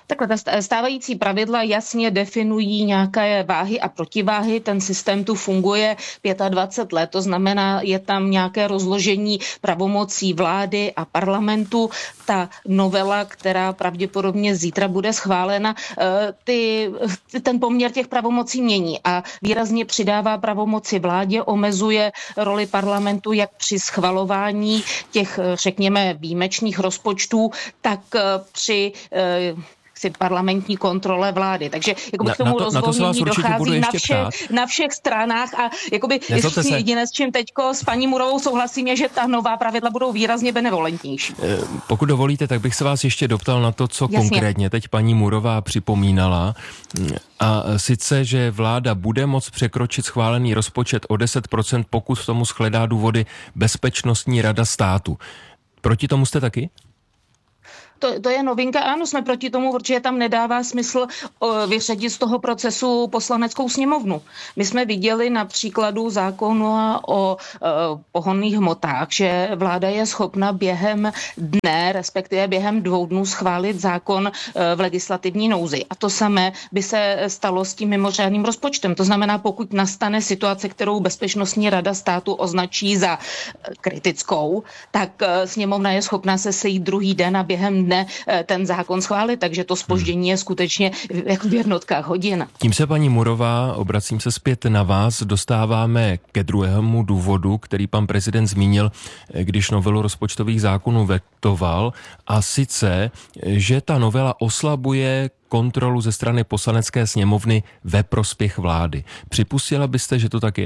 Takhle ta stávající pravidla jasně definují nějaké váhy a protiváhy. Ten systém tu funguje 25 let, to znamená, je tam nějaké rozložení pravomocí vlády a parlamentu. Ta novela, která pravděpodobně zítra bude schválena, ten poměr těch pravomocí mění a výrazně přidává pravomoci vládě, omezuje roli parlamentu jak při schvalování těch, řekněme, výjimečných rozpočtů, tak při parlamentní kontrole vlády. Takže k tomu rozvolnění dochází na všech stranách a ještě jediné, s čím teďko s paní Murovou souhlasím, je, že ta nová pravidla budou výrazně benevolentnější. Pokud dovolíte, tak bych se vás ještě doptal na to, co konkrétně teď paní Murová připomínala. A sice, že vláda bude moct překročit schválený rozpočet o 10%, pokud v tomu shledá důvody Bezpečnostní rada státu. Proti tomu jste taky? To je novinka, ano, jsme proti tomu, protože tam nedává smysl vyřadit z toho procesu Poslaneckou sněmovnu. My jsme viděli na příkladu zákona o pohonných hmotách, že vláda je schopna během dne, respektive během 2 dnů schválit zákon v legislativní nouzi. A to samé by se stalo s tím mimořádným rozpočtem. To znamená, pokud nastane situace, kterou Bezpečnostní rada státu označí za kritickou, tak sněmovna je schopna se sejít druhý den a během dne ten zákon schválit, takže to zpoždění je skutečně jako v jednotkách hodin. Tím se, paní Murová, obracím se zpět na vás, dostáváme ke druhému důvodu, který pan prezident zmínil, když novelu rozpočtových zákonů vetoval, a sice, že ta novela oslabuje kontrolu ze strany Poslanecké sněmovny ve prospěch vlády. Připustila byste, že to tak je?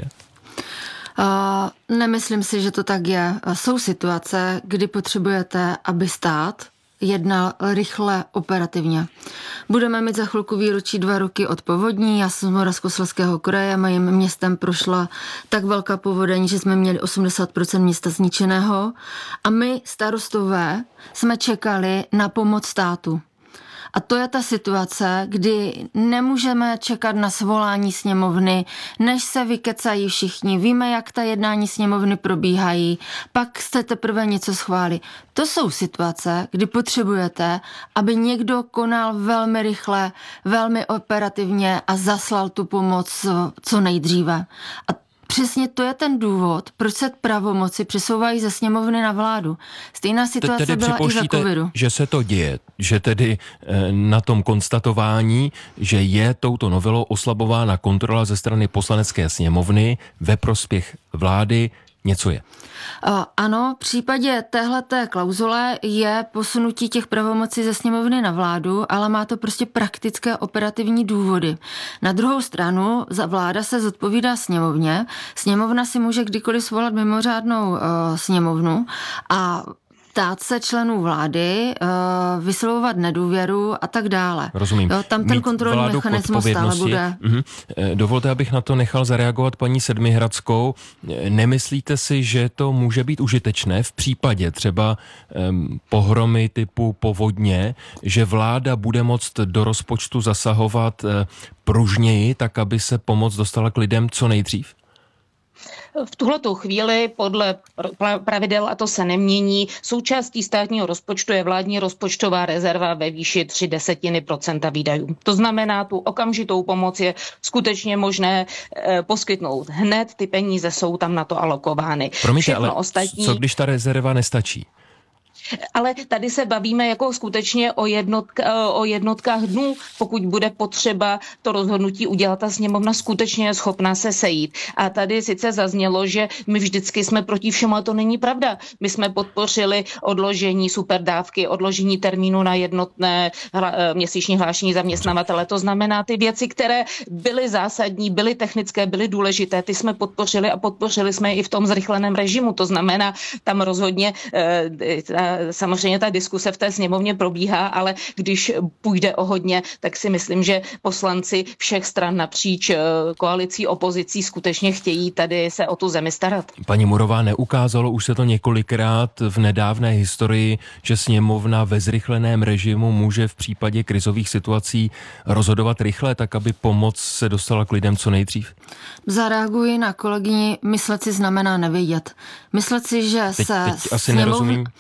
Nemyslím si, že to tak je. Jsou situace, kdy potřebujete, aby stát jednal rychle, operativně. Budeme mít za chvilku výročí 2 roky od povodní. Já jsem z Moravskoslezského kraje, mým městem prošla tak velká povodeň, že jsme měli 80% města zničeného a my, starostové, jsme čekali na pomoc státu. A to je ta situace, kdy nemůžeme čekat na svolání sněmovny, než se vykecají všichni. Víme, jak ta jednání sněmovny probíhají, pak jste teprve něco schválili. To jsou situace, kdy potřebujete, aby někdo konal velmi rychle, velmi operativně a zaslal tu pomoc co nejdříve. A přesně to je ten důvod, proč se pravomoci přesouvají ze sněmovny na vládu. Stejná situace tedy byla i za covidu. Že se to děje, že tedy na tom konstatování, že je touto novelou oslabována kontrola ze strany Poslanecké sněmovny ve prospěch vlády, něco je. Ano, v případě téhleté klauzule je posunutí těch pravomocí ze sněmovny na vládu, ale má to prostě praktické operativní důvody. Na druhou stranu vláda se zodpovídá sněmovně. Sněmovna si může kdykoliv svolat mimořádnou sněmovnu a ptát se členů vlády, vyslovovat nedůvěru a tak dále. Rozumím. Tam ten kontrolní mechanismus stále bude. Dovolte, abych na to nechal zareagovat paní Sedmihradskou. Nemyslíte si, že to může být užitečné v případě třeba pohromy typu povodně, že vláda bude moct do rozpočtu zasahovat pružněji, tak aby se pomoc dostala k lidem co nejdřív? V tuhletu chvíli podle pravidel, a to se nemění, součástí státního rozpočtu je vládní rozpočtová rezerva ve výši 0,3% výdajů. To znamená, tu okamžitou pomoc je skutečně možné poskytnout hned, ty peníze jsou tam na to alokovány. Promiňte, ale co když ta rezerva nestačí? Ale tady se bavíme jako skutečně o jednotkách dnů, pokud bude potřeba to rozhodnutí udělat, ta sněmovna skutečně je schopná se sejít. A tady sice zaznělo, že my vždycky jsme proti všemu, ale to není pravda. My jsme podpořili odložení superdávky, odložení termínu na jednotné měsíční hlášení zaměstnavatele. To znamená, ty věci, které byly zásadní, byly technické, byly důležité, ty jsme podpořili a podpořili jsme je i v tom zrychleném režimu. To znamená, tam rozhodně samozřejmě ta diskuse v té sněmovně probíhá, ale když půjde o hodně, tak si myslím, že poslanci všech stran napříč koalicí, opozicí skutečně chtějí tady se o tu zemi starat. Paní Murová, neukázalo už se to několikrát v nedávné historii, že sněmovna ve zrychleném režimu může v případě krizových situací rozhodovat rychle, tak aby pomoc se dostala k lidem co nejdřív? Zareaguji na kolegyni, myslet si znamená nevědět. Myslet si, že teď asi nerozumím, co tím myslíte.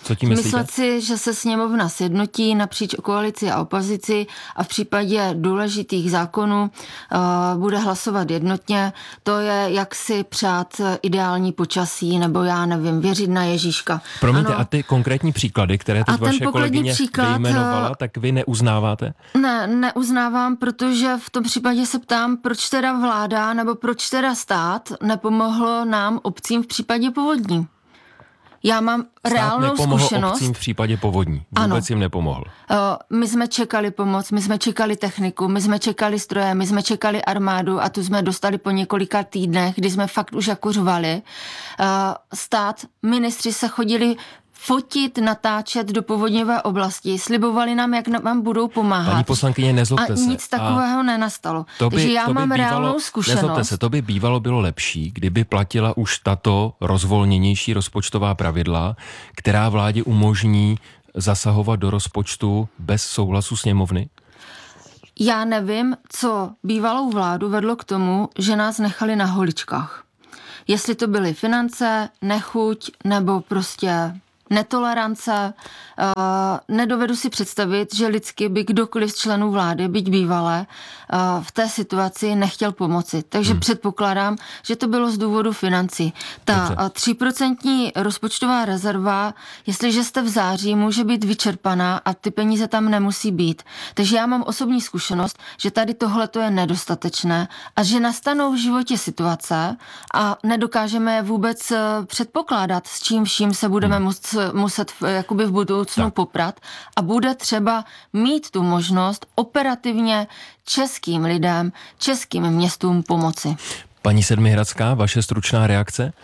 Myslet si, že se sněmovna sjednotí napříč koalici a opozici a v případě důležitých zákonů bude hlasovat jednotně, to je jak si přát ideální počasí, nebo já nevím, věřit na Ježíška. Promiňte, a ty konkrétní příklady, které teď vaše kolegyně vyjmenovala, tak vy neuznáváte? Ne, neuznávám, protože v tom případě se ptám, proč teda vláda nebo proč teda stát nepomohl nám obcím v případě povodní. Já mám reálnou zkušenost. Obcím v případě povodní. Vůbec jim nepomohl. My jsme čekali pomoc, my jsme čekali techniku, my jsme čekali stroje, my jsme čekali armádu a tu jsme dostali po několika týdnech, kdy jsme fakt už jako řvali. Stát, ministři se chodili fotit, natáčet do povodňové oblasti, slibovali nám, jak nám budou pomáhat. Paní poslankyně, nezlobte se. A nic takového nenastalo. Takže já mám reálnou zkušenost. Nezlobte se, to by bylo lepší, kdyby platila už tato rozvolněnější rozpočtová pravidla, která vládě umožní zasahovat do rozpočtu bez souhlasu sněmovny? Já nevím, co bývalou vládu vedlo k tomu, že nás nechali na holičkách. Jestli to byly finance, nechuť, nebo prostě netolerance. Nedovedu si představit, že lidsky by kdokoliv z členů vlády, byť bývalé, v té situaci nechtěl pomoci. Takže předpokládám, že to bylo z důvodu financí. Ta 3% rozpočtová rezerva, jestliže jste v září, může být vyčerpaná a ty peníze tam nemusí být. Takže já mám osobní zkušenost, že tady tohleto je nedostatečné a že nastanou v životě situace a nedokážeme je vůbec předpokládat, s čím vším se budeme muset jakoby v budoucnu poprat a bude třeba mít tu možnost operativně českým lidem, českým městům pomoci. Paní Sedmihradská, vaše stručná reakce?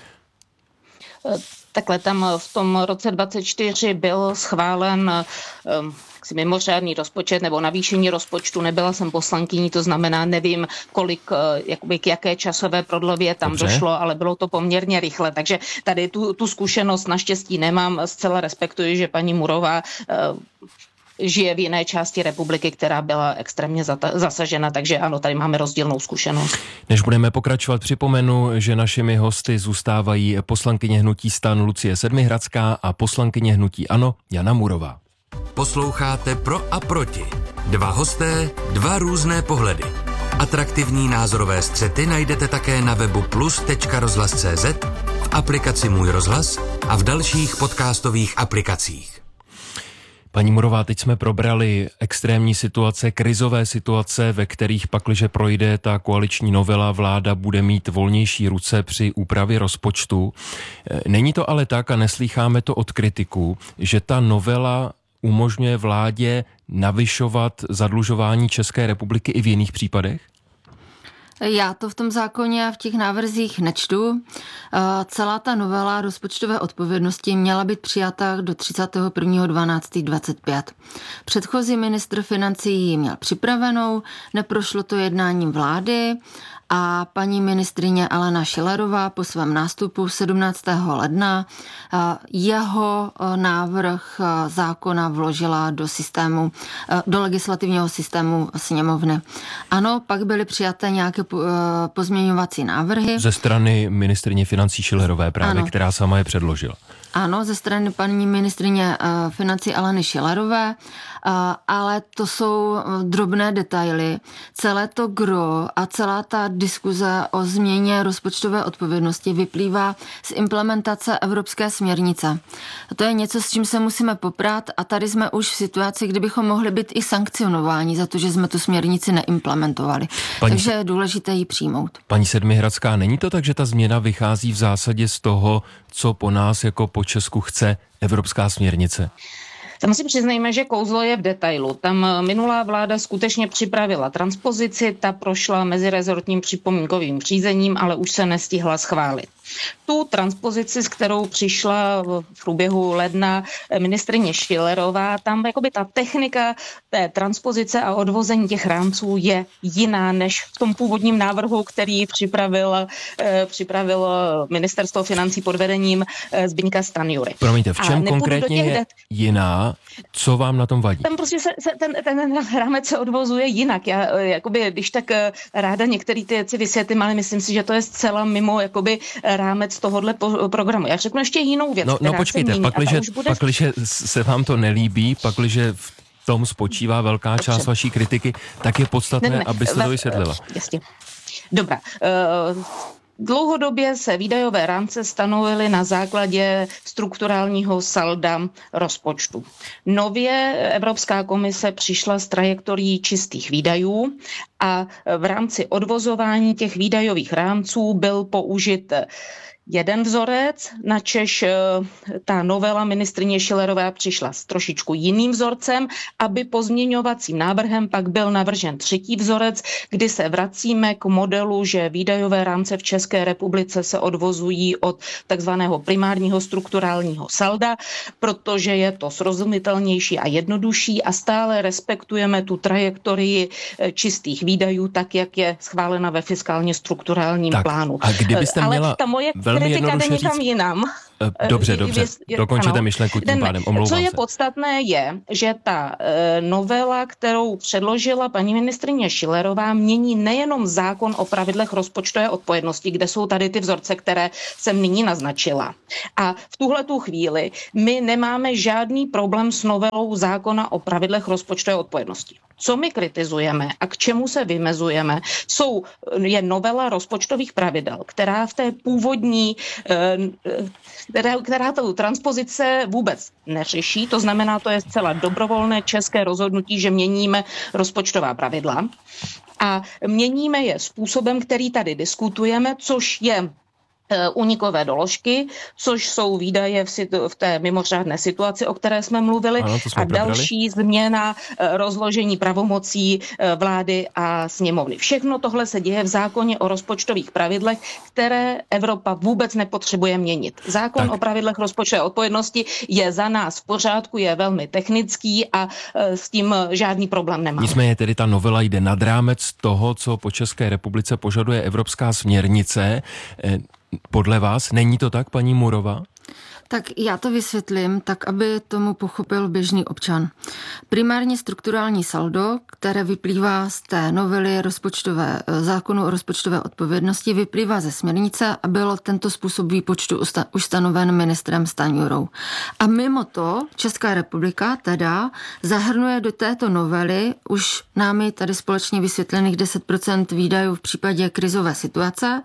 Takhle tam v tom roce 2024 byl schválen mimořádný rozpočet nebo navýšení rozpočtu. Nebyla jsem poslankyní, to znamená, nevím, kolik, jakoby k jaké časové prodlevě tam došlo, ale bylo to poměrně rychle. Takže tady tu zkušenost naštěstí nemám. Zcela respektuji, že paní Murová žije v jiné části republiky, která byla extrémně zasažena, takže ano, tady máme rozdílnou zkušenost. Než budeme pokračovat, připomenu, že našimi hosty zůstávají poslankyně hnutí STAN Lucie Sedmihradská a poslankyně hnutí ANO Jana Murová. Posloucháte Pro a proti. Dva hosté, dva různé pohledy. Atraktivní názorové střety najdete také na webu plus.rozhlas.cz, v aplikaci Můj rozhlas a v dalších podcastových aplikacích. Paní Murová, teď jsme probrali extrémní situace, krizové situace, ve kterých pakliže projde ta koaliční novela, vláda bude mít volnější ruce při úpravě rozpočtu. Není to ale tak, a neslýcháme to od kritiků, že ta novela umožňuje vládě navyšovat zadlužování České republiky i v jiných případech? Já to v tom zákoně a v těch návrzích nečtu. Celá ta novela rozpočtové odpovědnosti měla být přijata do 31.12.25. Předchozí ministr financí ji měl připravenou, neprošlo to jednáním vlády a paní ministryně Alena Schillerová po svém nástupu 17. ledna jeho návrh zákona vložila do systému, do legislativního systému sněmovny. Ano, pak byly přijaté nějaké pozměňovací návrhy. Ze strany ministryně financí Schillerové právě, která sama je předložila. Ano, ze strany paní ministryně financí Aleny Schillerové, ale to jsou drobné detaily. Celé to gro a celá ta diskuze o změně rozpočtové odpovědnosti vyplývá z implementace evropské směrnice. To je něco, s čím se musíme poprat a tady jsme už v situaci, kdybychom mohli být i sankcionováni za to, že jsme tu směrnici neimplementovali. Takže je důležité ji přijmout. Paní Sedmihradská, není to tak, že ta změna vychází v zásadě z toho, co po nás jako po Česku chce evropská směrnice? Tam si přiznejme, že kouzlo je v detailu. Tam minulá vláda skutečně připravila transpozici, ta prošla mezirezortním připomínkovým řízením, ale už se nestihla schválit. Tu transpozici, s kterou přišla v průběhu ledna ministryně Schillerová, tam jakoby ta technika té transpozice a odvození těch rámců je jiná než v tom původním návrhu, který připravilo ministerstvo financí pod vedením Zbyňka Stanjury. Promiňte, v čem konkrétně je jiná? Co vám na tom vadí? Tam prostě ten rámec se odvozuje jinak. Já jakoby, když tak ráda některé ty věci vysvětlím, ale myslím si, že to je zcela mimo jakoby rámec tohohle programu. Já řeknu ještě jinou věc, která počkejte, se mění. Pakliže se vám to nelíbí, pakliže v tom spočívá velká část vaší kritiky, tak je podstatné, abyste to vysvětlila. Jasně. Dobrá. Dlouhodobě se výdajové rámce stanovily na základě strukturálního salda rozpočtu. Nově Evropská komise přišla s trajektorií čistých výdajů a v rámci odvozování těch výdajových rámců byl použit jeden vzorec, načež ta novela ministryně Schillerová přišla s trošičku jiným vzorcem, aby pozměňovacím návrhem pak byl navržen třetí vzorec, kdy se vracíme k modelu, že výdajové rámce v České republice se odvozují od takzvaného primárního strukturálního salda, protože je to srozumitelnější a jednodušší a stále respektujeme tu trajektorii čistých výdajů, tak jak je schválena ve fiskálně strukturálním plánu. A kdybyste měla ale ta moje kritika jde někam jinam. Dobře, dokončete myšlenku tím pádem, omlouvám se. Co je podstatné je, že ta novela, kterou předložila paní ministryně Schillerová, mění nejenom zákon o pravidlech rozpočtové odpovědnosti, kde jsou tady ty vzorce, které jsem nyní naznačila. A v tuhletu chvíli my nemáme žádný problém s novelou zákona o pravidlech rozpočtové odpovědnosti. Co my kritizujeme a k čemu se vymezujeme, je novela rozpočtových pravidel, která v té původní, která tu transpozice vůbec neřeší, to znamená, to je zcela dobrovolné české rozhodnutí, že měníme rozpočtová pravidla a měníme je způsobem, který tady diskutujeme, což je únikové doložky, což jsou výdaje v té mimořádné situaci, o které jsme mluvili, a další změna rozložení pravomocí vlády a sněmovny. Všechno tohle se děje v zákoně o rozpočtových pravidlech, které Evropa vůbec nepotřebuje měnit. Zákon o pravidlech rozpočtové odpovědnosti je za nás v pořádku, je velmi technický a s tím žádný problém nemá. Nicméně tedy ta novela jde nad rámec toho, co po České republice požaduje evropská směrnice. Podle vás není to tak, paní Murová? Tak já to vysvětlím, tak aby tomu pochopil běžný občan. Primárně strukturální saldo, které vyplývá z té novely zákonu o rozpočtové odpovědnosti, vyplývá ze směrnice a bylo tento způsob výpočtu už stanoven ministrem Stanjurou. A mimo to Česká republika teda zahrnuje do této novely už námi tady společně vysvětlených 10% výdajů v případě krizové situace,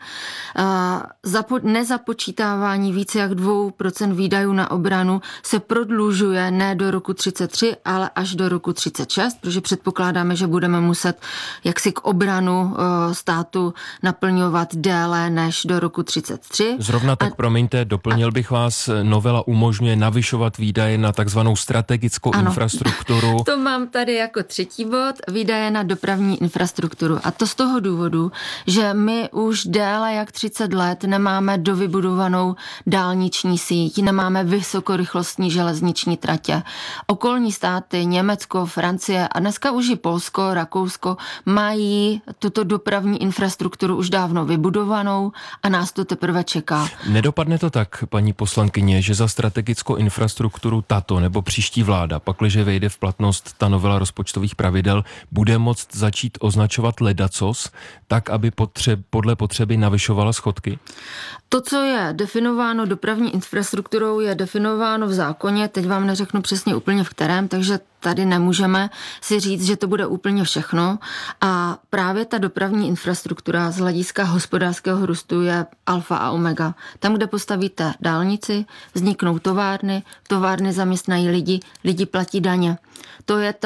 nezapočítávání více jak 2% výdajů na obranu se prodlužuje ne do roku 33, ale až do roku 36, protože předpokládáme, že budeme muset jaksi k obranu státu naplňovat déle než do roku 33. Zrovna tak, promiňte, doplnil bych vás, novela umožňuje navyšovat výdaje na takzvanou strategickou infrastrukturu. To mám tady jako třetí bod, výdaje na dopravní infrastrukturu. A to z toho důvodu, že my už déle jak 30 let nemáme dovybudovanou dálniční síť, nemáme vysokorychlostní železniční tratě. Okolní státy, Německo, Francie a dneska už i Polsko, Rakousko mají tuto dopravní infrastrukturu už dávno vybudovanou a nás to teprve čeká. Nedopadne to tak, paní poslankyně, že za strategickou infrastrukturu tato nebo příští vláda, pakliže vejde v platnost ta novela rozpočtových pravidel, bude moct začít označovat ledacos, tak, aby podle potřeby navyšovala schodky? To, co je definováno dopravní infrastrukturou, je definováno v zákoně, teď vám neřeknu přesně úplně v kterém, takže tady nemůžeme si říct, že to bude úplně všechno. A právě ta dopravní infrastruktura z hlediska hospodářského růstu je alfa a omega. Tam, kde postavíte dálnici, vzniknou továrny zaměstnají lidi platí daně. To je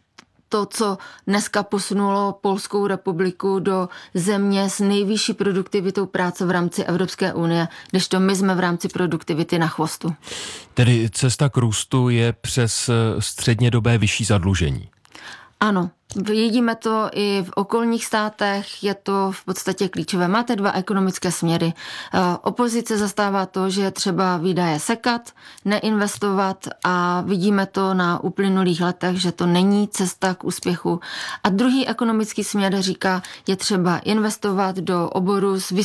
to, co dneska posunulo Polskou republiku do země s nejvyšší produktivitou práce v rámci Evropské unie, kdežto my jsme v rámci produktivity na chvostu. Tedy cesta k růstu je přes střednědobé vyšší zadlužení. Ano. Vidíme to i v okolních státech, je to v podstatě klíčové. Máte dva ekonomické směry. Opozice zastává to, že je třeba výdaje sekat, neinvestovat a vidíme to na uplynulých letech, že to není cesta k úspěchu. A druhý ekonomický směr říká, je třeba investovat do oboru s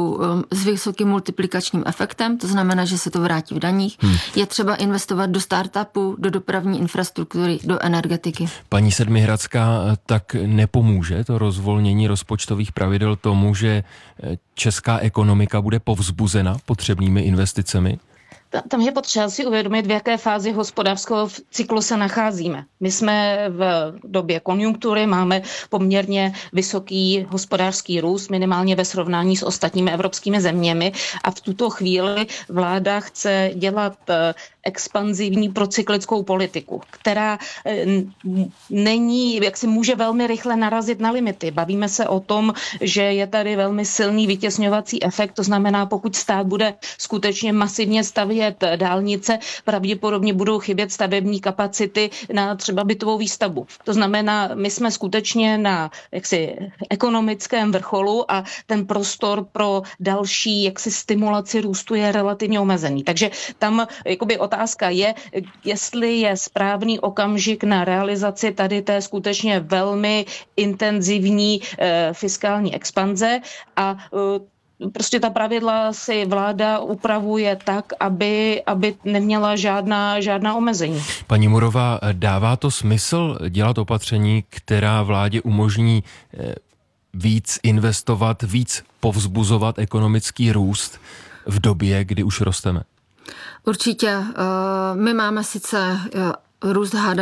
vysokým multiplikačním efektem, to znamená, že se to vrátí v daních. Je třeba investovat do startupu, do dopravní infrastruktury, do energetiky. Paní Sedmihradská, tak nepomůže to rozvolnění rozpočtových pravidel tomu, že česká ekonomika bude povzbuzena potřebnými investicemi? Tam je potřeba si uvědomit, v jaké fázi hospodářského cyklu se nacházíme. My jsme v době konjunktury, máme poměrně vysoký hospodářský růst, minimálně ve srovnání s ostatními evropskými zeměmi, a v tuto chvíli vláda chce dělat expanzivní procyklickou politiku, která není, jak si může velmi rychle narazit na limity. Bavíme se o tom, že je tady velmi silný vytěsňovací efekt, to znamená, pokud stát bude skutečně masivně stavět dálnice, pravděpodobně budou chybět stavební kapacity na třeba bytovou výstavbu. To znamená, my jsme skutečně na jaksi ekonomickém vrcholu a ten prostor pro další jaksi stimulaci růstu je relativně omezený. Takže tam jakoby otázka je, jestli je správný okamžik na realizaci tady té skutečně velmi intenzivní fiskální expanze a prostě ta pravidla si vláda upravuje tak, aby neměla žádná omezení. Paní Murová, dává to smysl dělat opatření, která vládě umožní víc investovat, víc povzbuzovat ekonomický růst v době, kdy už rosteme? Určitě. My máme sice růst HDP